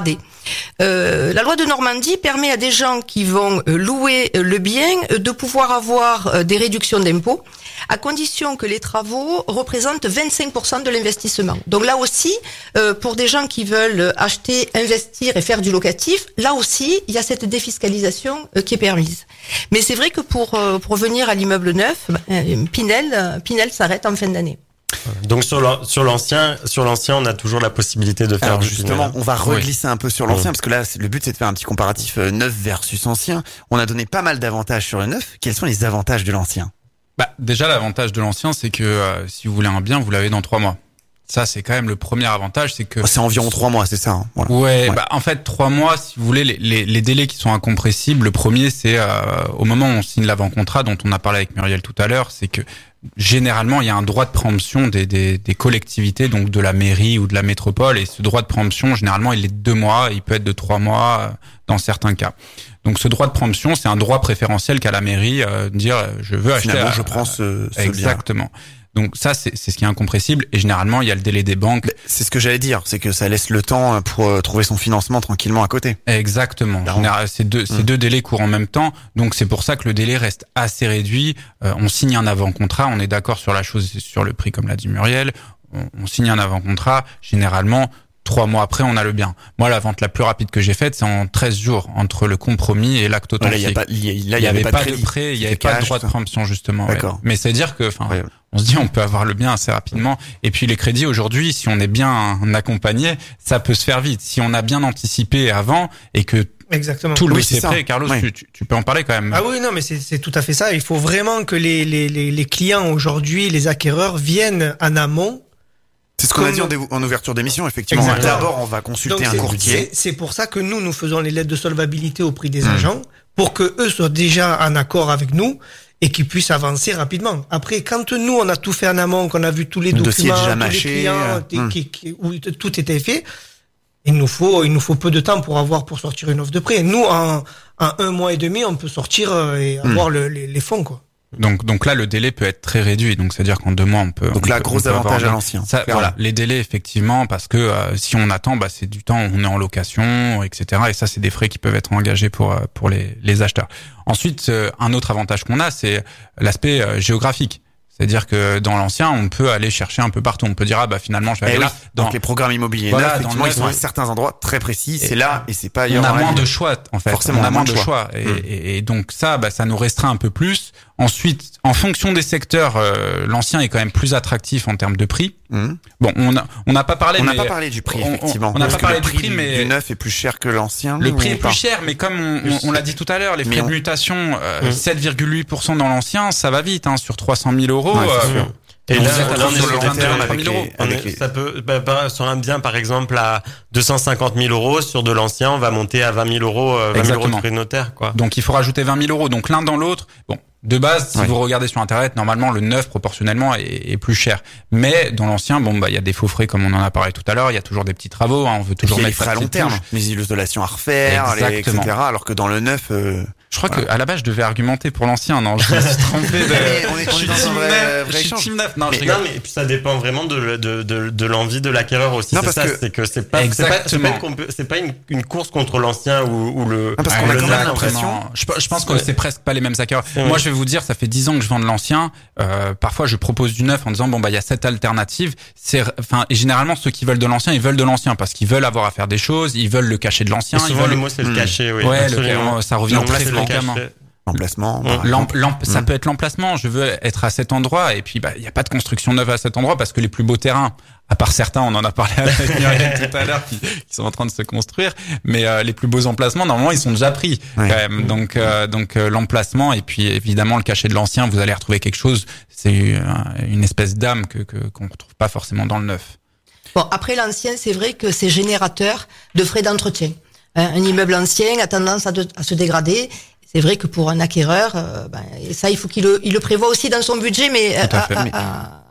Euh, la loi de Normandie permet à des gens qui vont euh, louer euh, le bien euh, de pouvoir avoir euh, des réductions d'impôts, à condition que les travaux représentent vingt-cinq pour cent de l'investissement. Donc là aussi, euh, pour des gens qui veulent acheter, investir et faire du locatif, là aussi, il y a cette défiscalisation euh, qui est permise. Mais c'est vrai que pour, euh, pour revenir à l'immeuble neuf, euh, Pinel, euh, Pinel s'arrête en fin d'année. Donc sur l'an- sur l'ancien, sur l'ancien, on a toujours la possibilité de faire Alors du justement, Pinel. on va reglisser un peu sur l'ancien, Oui. parce que là, c'est- le but, c'est de faire un petit comparatif euh, neuf versus ancien. On a donné pas mal d'avantages sur le neuf. Quels sont les avantages de l'ancien? Bah, déjà, l'avantage de l'ancien, c'est que euh, si vous voulez un bien, vous l'avez dans trois mois. Ça, c'est quand même le premier avantage, c'est que... Oh, c'est environ trois mois, c'est ça, hein, voilà. Ouais, Ouais. bah en fait trois mois, si vous voulez, les, les, les délais qui sont incompressibles. Le premier, c'est euh, au moment où on signe l'avant-contrat, dont on a parlé avec Muriel tout à l'heure, c'est que généralement il y a un droit de préemption des, des, des collectivités, donc de la mairie ou de la métropole, et ce droit de préemption, généralement, il est de deux mois, il peut être de trois mois euh, dans certains cas. Donc ce droit de préemption, c'est un droit préférentiel qu'a la mairie, euh, de dire euh, je veux acheter. Finalement, à- je prends ce, ce bien. Exactement. Donc ça, c'est c'est ce qui est incompressible. Et généralement, il y a le délai des banques. C'est ce que j'allais dire, c'est que ça laisse le temps pour euh, trouver son financement tranquillement à côté. Exactement. Clairement. Général- Ces deux, ces Mm. deux délais courent en même temps. Donc c'est pour ça que le délai reste assez réduit. Euh, on signe un avant-contrat, on est d'accord sur la chose, sur le prix, comme l'a dit Muriel. On, on signe un avant-contrat. Généralement, trois mois après, on a le bien. Moi, la vente la plus rapide que j'ai faite, c'est en treize jours, entre le compromis et l'acte Là, il y a authentique. pas, il y a- là, il n'y avait, pas de, crédit. prêt, il n'y avait C'était pas de cash, droit de ça. préemption, justement. ouais. D'accord. Mais c'est dire que, enfin, Ouais. on se dit, on peut avoir le bien assez rapidement. Et puis les crédits aujourd'hui, si on est bien accompagné, ça peut se faire vite. Si on a bien anticipé avant et que Exactement. tout le Oui, dossier c'est est ça. prêt, Carlos, Ouais. tu, tu, tu peux en parler quand même. Ah oui, non, mais c'est c'est tout à fait ça. Il faut vraiment que les, les, les, les clients aujourd'hui, les acquéreurs, viennent en amont. C'est ce qu'on a Comme- dit en, dé- en ouverture d'émission, effectivement. Exactement. D'abord, on va consulter Donc, un c'est- courtier. c'est- C'est pour ça que nous, nous faisons les lettres de solvabilité au prix des Mmh. agents, pour que eux soient déjà en accord avec nous et qu'ils puissent avancer rapidement. Après, quand nous, on a tout fait en amont, qu'on a vu tous les Le dossier est documents, déjà tous mâché, les clients, euh, t- mmh. qui, qui- où t- tout était fait, il nous faut, il nous faut peu de temps pour avoir, pour sortir une offre de prêt. Nous, en, en un mois et demi, on peut sortir euh, et Mmh. avoir le- les, les fonds, quoi. Donc, donc là, le délai peut être très réduit. Donc, c'est-à-dire qu'en deux mois, on peut. Donc on là, peut- gros on peut avoir avantage à bien. l'ancien. Ça, clairement. voilà, les délais effectivement, parce que euh, si on attend, bah c'est du temps, on est en location, et cetera. Et ça, c'est des frais qui peuvent être engagés pour euh, pour les les acheteurs. Ensuite, euh, un autre avantage qu'on a, c'est l'aspect euh, géographique. C'est-à-dire que dans l'ancien, on peut aller chercher un peu partout. On peut dire ah bah finalement, je vais Eh aller oui, là. Dans, donc les programmes immobiliers Voilà, neufs, dans effectivement, le ils sont à neuf, certains endroits très précis. Et C'est là et c'est pas ailleurs. on a dans la moins ville. de choix en fait. Forcément, on a moins de choix, et, Mm. et, et donc ça, bah, ça nous restreint un peu plus. Ensuite, en fonction des secteurs, euh, l'ancien est quand même plus attractif en termes de prix. Mmh. Bon, on a on n'a pas parlé. On n'a mais pas parlé du prix, on- on- effectivement. on n'a Parce pas que parlé le du prix prix, du, mais du neuf est plus cher que l'ancien. le ou prix est pas plus cher, mais comme on, on, on l'a dit tout à l'heure, les Mais frais on- de mutation, euh, Mm. sept virgule huit pour cent dans l'ancien, ça va vite, hein, sur trois cent mille euros. Ouais, c'est euh, sûr. Et Donc là, vous êtes à là, on est sur sur le des long terme termes avec avec les- on est- ça peut, bah, bah, sur un bien, par exemple, à deux cent cinquante mille euros, sur de l'ancien, on va monter à vingt mille euros, euh, vingt mille euros de Exactement. frais de notaire, quoi. Donc il faut rajouter vingt mille euros. Donc l'un dans l'autre, bon, de base, si Ouais. vous regardez sur Internet, normalement le neuf proportionnellement est, est plus cher. Mais dans l'ancien, bon bah il y a des faux frais comme on en a parlé tout à l'heure. Il y a toujours des petits travaux. Hein, on veut Et puis, toujours il y a les mettre sa frais à long petite terme, touche. les isolations à refaire, les, et Exactement. cetera. Alors que dans le neuf, euh, Je crois que à la base je devais argumenter pour l'ancien. Non, je me suis trompé. De... Mais on est- on est je suis dans un team vrai- neuf, vrai je suis échange. team neuf. Non, Mais je rigole. Non, mais puis ça dépend vraiment de, de, de, de l'envie de l'acquéreur aussi. Non, C'est parce ça, que- c'est que c'est pas, c'est pas, c'est pas, Exactement. une, comp- c'est pas une, une course contre l'ancien ou, ou le, Ah, parce Ouais, qu'on a le quand neuf, même en fait. l'impression- Je, je pense que Ouais. c'est presque pas les mêmes acquéreurs. Ouais. Moi, je vais vous dire, ça fait dix ans que je vends de l'ancien. Euh, parfois, je propose du neuf en disant bon bah il y a cette alternative. C'est, enfin, et généralement ceux qui veulent de l'ancien, ils veulent de l'ancien parce qu'ils veulent avoir à faire des choses, ils veulent le cacher de l'ancien. Et Ils souvent, veulent le mot, c'est le Hmm. cachet, oui. Ouais, le- absolument. ça revient Donc là, très c'est le fréquemment. cachet. l'emplacement. Mm. par L'em- exemple. l'em- ça Mm. peut être l'emplacement. Je veux être à cet endroit et puis bah il y a pas de construction neuve à cet endroit parce que les plus beaux terrains, à part certains, on en a parlé avec Muriel tout à l'heure, qui, qui sont en train de se construire, mais euh, les plus beaux emplacements normalement ils sont déjà pris Ouais. quand même. Donc euh, donc euh, l'emplacement et puis évidemment le cachet de l'ancien, vous allez retrouver quelque chose. C'est euh, une espèce d'âme que que- qu'on retrouve pas forcément dans le neuf. Bon, après l'ancien, c'est vrai que c'est générateur de frais d'entretien. Hein, un immeuble ancien a tendance à, de- à se dégrader. C'est vrai que pour un acquéreur, euh, ben, et ça, il faut qu'il le, il le prévoit aussi dans son budget, mais Tout à à, fait, à- mais- à-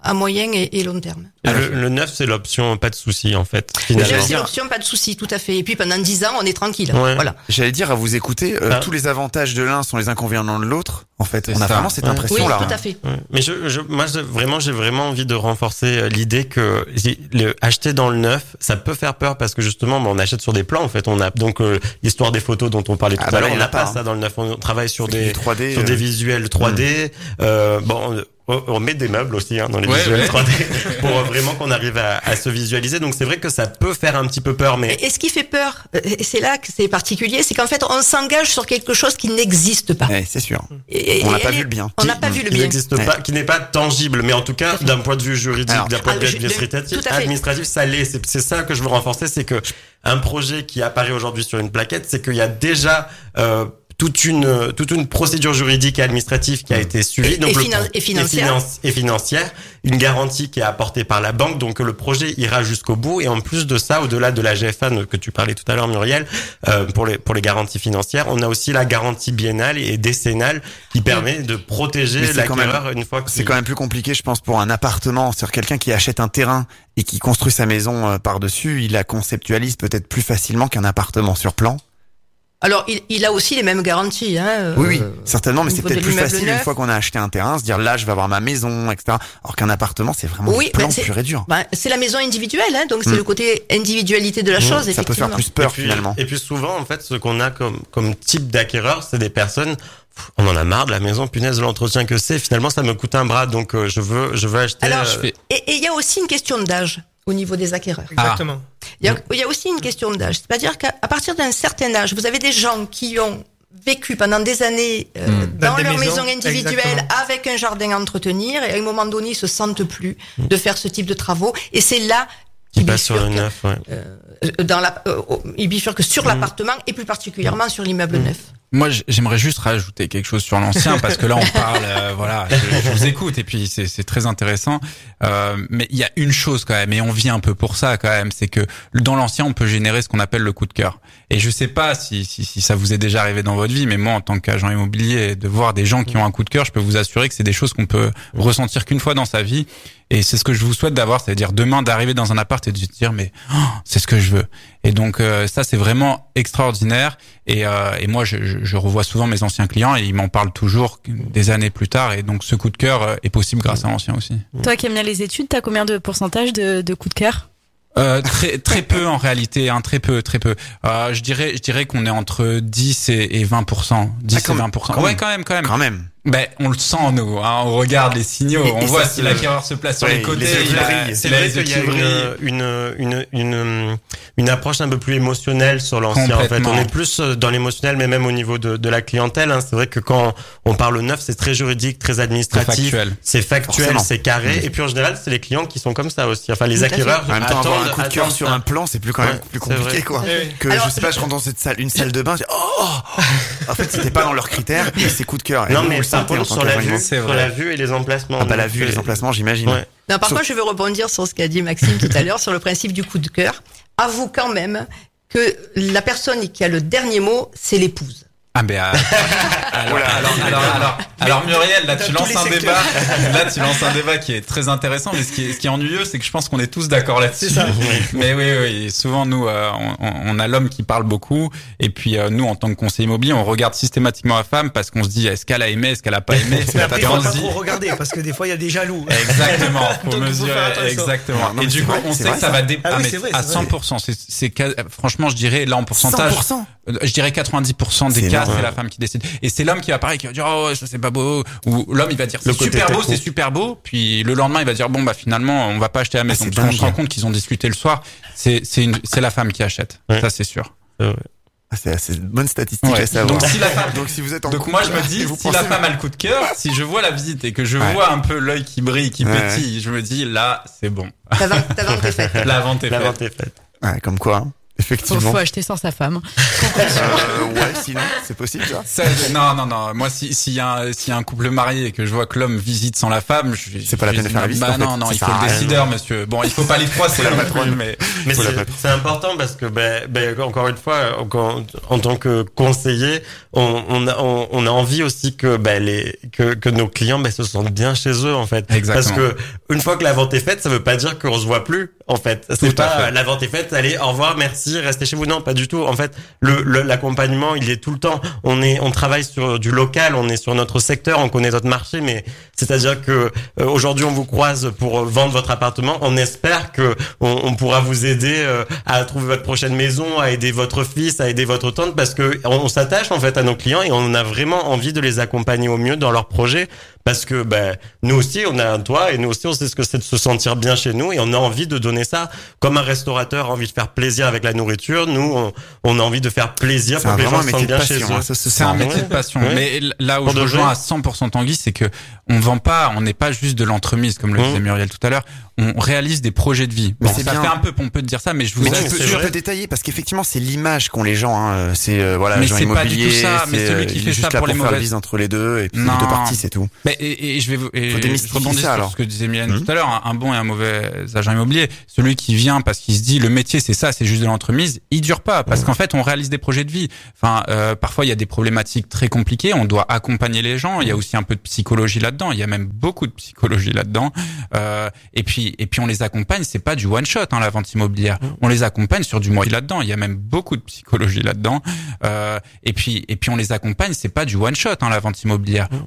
à moyen et, et long terme. Et le, le neuf, c'est l'option pas de souci, en fait, finalement. C'est l'option pas de souci, tout à fait. Et puis pendant dix ans, on est tranquille. Ouais. Voilà. J'allais dire à vous écouter, euh, ah. tous les avantages de l'un sont les inconvénients de l'autre. En fait, c'est on a ça. vraiment cette ouais. impression-là. Oui, tout à fait. Ouais. Mais je, je, moi, je, vraiment, j'ai vraiment envie de renforcer l'idée que le, acheter dans le neuf, ça peut faire peur parce que justement, on achète sur des plans. En fait, on a donc euh, l'histoire des photos dont on parlait tout ah bah à l'heure. On n'a pas, pas hein. ça dans le neuf. On travaille sur c'est des trois D, sur euh... des visuels trois D. Mmh. Euh, bon. On met des meubles aussi hein, dans les ouais, visuels ouais. trois D pour vraiment qu'on arrive à, à se visualiser. Donc c'est vrai que ça peut faire un petit peu peur, mais et ce qui fait peur, et c'est là que c'est particulier, c'est qu'en fait on s'engage sur quelque chose qui n'existe pas. Ouais, c'est sûr. Et, on n'a pas vu le bien. On n'a pas vu le bien. Qui n'existe ouais. pas, qui n'est pas tangible, mais en tout cas d'un point de vue juridique, Alors, d'un point de vue administratif, administratif, ça l'est. C'est, c'est ça que je veux renforcer, c'est que un projet qui apparaît aujourd'hui sur une plaquette, c'est qu'il y a déjà euh, toute une toute une procédure juridique et administrative qui a été suivie, et, donc et, le, finan- et financière, et, finance, et financière, une garantie qui est apportée par la banque, donc le projet ira jusqu'au bout. Et en plus de ça, au-delà de la G F A que tu parlais tout à l'heure, Muriel, euh, pour les pour les garanties financières, on a aussi la garantie biennale et décennale qui permet de protéger l'acquéreur une fois que c'est quand même plus compliqué, je pense, pour un appartement, sur quelqu'un qui achète un terrain et qui construit sa maison euh, par-dessus, il la conceptualise peut-être plus facilement qu'un appartement sur plan. Alors, il, il a aussi les mêmes garanties. Hein, oui, oui, certainement, mais c'est peut-être plus facile neuf. Une fois qu'on a acheté un terrain, se dire là, je vais avoir ma maison, et cetera. Alors qu'un appartement, c'est vraiment oui, un plan pur et dur. Ben, c'est la maison individuelle, hein, donc c'est mmh. le côté individualité de la mmh. chose. Ça peut faire plus peur et puis, finalement. Et puis souvent, en fait, ce qu'on a comme comme type d'acquéreur, c'est des personnes. On en a marre de la maison, punaise, de l'entretien que c'est. Finalement, ça me coûte un bras, donc euh, je veux, je veux acheter. Alors, euh... et il y a aussi une question d'âge au niveau des acquéreurs. Exactement. Il y a, il y a aussi une question d'âge. C'est-à-dire qu'à partir d'un certain âge, vous avez des gens qui ont vécu pendant des années euh, mmh. dans, dans leur maisons, maison individuelle exactement. Avec un jardin à entretenir et à un moment donné, ils se sentent plus mmh. de faire ce type de travaux. Et c'est là qui passe sur le neuf, ouais. Euh, dans la, euh, il bifurque sur mmh. l'appartement et plus particulièrement sur l'immeuble mmh. neuf. Moi, j'aimerais juste rajouter quelque chose sur l'ancien parce que là, on parle, euh, voilà, je, je vous écoute et puis c'est, c'est très intéressant. Euh, mais il y a une chose quand même, et on vit un peu pour ça quand même, c'est que dans l'ancien, on peut générer ce qu'on appelle le coup de cœur. Et je sais pas si, si, si ça vous est déjà arrivé dans votre vie, mais moi, en tant qu'agent immobilier, de voir des gens qui ont un coup de cœur, je peux vous assurer que c'est des choses qu'on peut ressentir qu'une fois dans sa vie. Et c'est ce que je vous souhaite d'avoir, c'est-à-dire demain d'arriver dans un appart et de se dire mais oh, c'est ce que je veux. Et donc euh, ça c'est vraiment extraordinaire. Et, euh, et moi je, je, je revois souvent mes anciens clients et ils m'en parlent toujours des années plus tard. Et donc ce coup de cœur est possible grâce à l'ancien aussi. Toi qui aimes bien les études, t'as combien de pourcentage de, de coup de cœur? Euh, très très peu en réalité, hein, très peu, très peu. Euh, je dirais, je dirais qu'on est entre dix et vingt pour cent, dix ah, et vingt pour cent. Quand ouais, même. quand même, quand même. Quand même. Ben, on le sent nous, hein, on regarde les signaux, et, on et voit si l'acquéreur se place sur ouais, les côtés. Les il a, c'est vrai qu'il y a une, une une une une approche un peu plus émotionnelle sur l'ancien. En fait, on est plus dans l'émotionnel, mais même au niveau de de la clientèle. Hein. C'est vrai que quand on parle neuf, c'est très juridique, très administratif, c'est factuel, c'est, factuel, c'est carré. Mmh. Et puis en général, c'est les clients qui sont comme ça aussi. Enfin, les acquéreurs. En même temps, avoir un coup de cœur sur un plan, c'est plus quand même ouais, plus compliqué, quoi. Que alors, je sais pas, je rentre dans cette salle, une salle de bain, je dis, oh, en fait, c'était pas dans leurs critères, et c'est coup de cœur. Non, mais par contre, sur la vue, sur la vue et les emplacements. Ah bah la vue et les emplacements, j'imagine. Ouais. Non, par contre, je veux rebondir sur ce qu'a dit Maxime tout à l'heure sur le principe du coup de cœur. Avoue quand même que la personne qui a le dernier mot, c'est l'épouse. Ah ben euh, alors, alors, alors, alors, alors Muriel, là tu lances un débat, là tu lances un débat qui est très intéressant, mais ce qui est, ce qui est ennuyeux, c'est que je pense qu'on est tous d'accord là-dessus. C'est ça. Mais oui, oui, souvent nous, euh, on, on a l'homme qui parle beaucoup, et puis euh, nous, en tant que conseiller immobilier, on regarde systématiquement la femme parce qu'on se dit est-ce qu'elle a aimé, est-ce qu'elle a pas aimé. Mais après, il faut pas trop regarder parce que des fois il y a des jaloux. Exactement, faut mesurer, exactement. Non, et du coup, on sait que ça va dépasser ah oui, à cent pour cent. C'est, c'est, franchement, je dirais là en pourcentage, cent pour cent je dirais quatre-vingt-dix pour cent des cas, c'est la femme qui décide. Et c'est l'homme qui va parler, qui va dire oh ça c'est pas beau, ou l'homme il va dire c'est super beau, c'est super beau, puis le lendemain il va dire bon bah finalement on va pas acheter la maison. Ah, on se rend compte qu'ils ont discuté le soir. C'est c'est une c'est la femme qui achète, ouais. Ça c'est sûr. Ouais. Ah, c'est assez bonne statistique ouais. à savoir. Donc si la femme, donc si vous êtes en donc couple, moi je me dis si la femme a le coup de cœur, si je vois la visite et que je ouais. vois un peu l'œil qui brille, qui ouais. pétille, je me dis là c'est bon. La vente, la vente est faite. La vente est la faite. Vente est faite. Ouais, comme quoi. Hein. Effectivement. Faut, faut acheter sans sa femme. Euh, ouais, sinon, c'est possible, ça. Ça, non, non, non. Moi, si, s'il y a, un, s'il y a un couple marié et que je vois que l'homme visite sans la femme, je, c'est pas la peine de faire la visite. Bah en fait. non, non, ça il faut le rien. décideur, monsieur. Bon, il faut pas les froisser, non plus, mais. Mais c'est, c'est important parce que, ben, ben, encore une fois, en, en tant que conseiller, on, on, a, on, on a envie aussi que, ben, les, que, que nos clients, ben, se sentent bien chez eux, en fait. Exactement. Parce que, une fois que la vente est faite, ça veut pas dire qu'on se voit plus, en fait. C'est Tout pas, la vente est faite, allez, au revoir, merci, restez chez vous. Non, pas du tout. En fait, le, le, l'accompagnement, il est tout le temps. On est, on travaille sur du local, on est sur notre secteur, on connaît notre marché, mais c'est-à-dire que, euh, aujourd'hui, on vous croise pour vendre votre appartement. On espère que on, on pourra vous aider euh, à trouver votre prochaine maison, à aider votre fils, à aider votre tante, parce que on, on s'attache en fait à nos clients et on a vraiment envie de les accompagner au mieux dans leurs projets, parce que ben nous aussi on a un toit et nous aussi on sait ce que c'est de se sentir bien chez nous et on a envie de donner ça. Comme un restaurateur a envie de faire plaisir avec la nourriture, nous on, on a envie de faire plaisir c'est pour que les gens se sentent bien passion, chez eux. hein, ça, ça, C'est un métier de passion. Ouais. Mais là où je rejoins à cent pour cent Tanguy, c'est que on vend pas, on n'est pas juste de l'entremise comme le mmh. disait Muriel tout à l'heure. On réalise des projets de vie. Bon, ça bien. fait un peu pompeux de dire ça, mais je vous mais assure. Je peux détailler parce qu'effectivement c'est l'image qu'ont les gens. Hein. C'est euh, voilà, mais agent c'est immobilier. Pas du tout ça. Mais celui qui fait ça pour, pour les mauvaises. Faire entre les deux et puis non. les deux parties, c'est tout. Mais et, et je vais vous, et je rebondis sur ce que disait Mylène mmh. tout à l'heure. Un, un bon et un mauvais agent immobilier. Celui qui vient parce qu'il se dit le métier c'est ça, c'est juste de l'entremise. Il dure pas parce mmh. qu'en fait on réalise des projets de vie. Enfin, euh, parfois il y a des problématiques très compliquées. On doit accompagner les gens. Il y a aussi un peu de psychologie là-dedans. Il y a même beaucoup de psychologie là-dedans. Euh, et puis et puis on les accompagne. C'est pas du one shot hein, la vente immobilière. On les accompagne sur du mois là-dedans. Il y a même beaucoup de psychologie là-dedans. Euh, et puis et puis on les accompagne. C'est pas du one shot hein, la vente immobilière.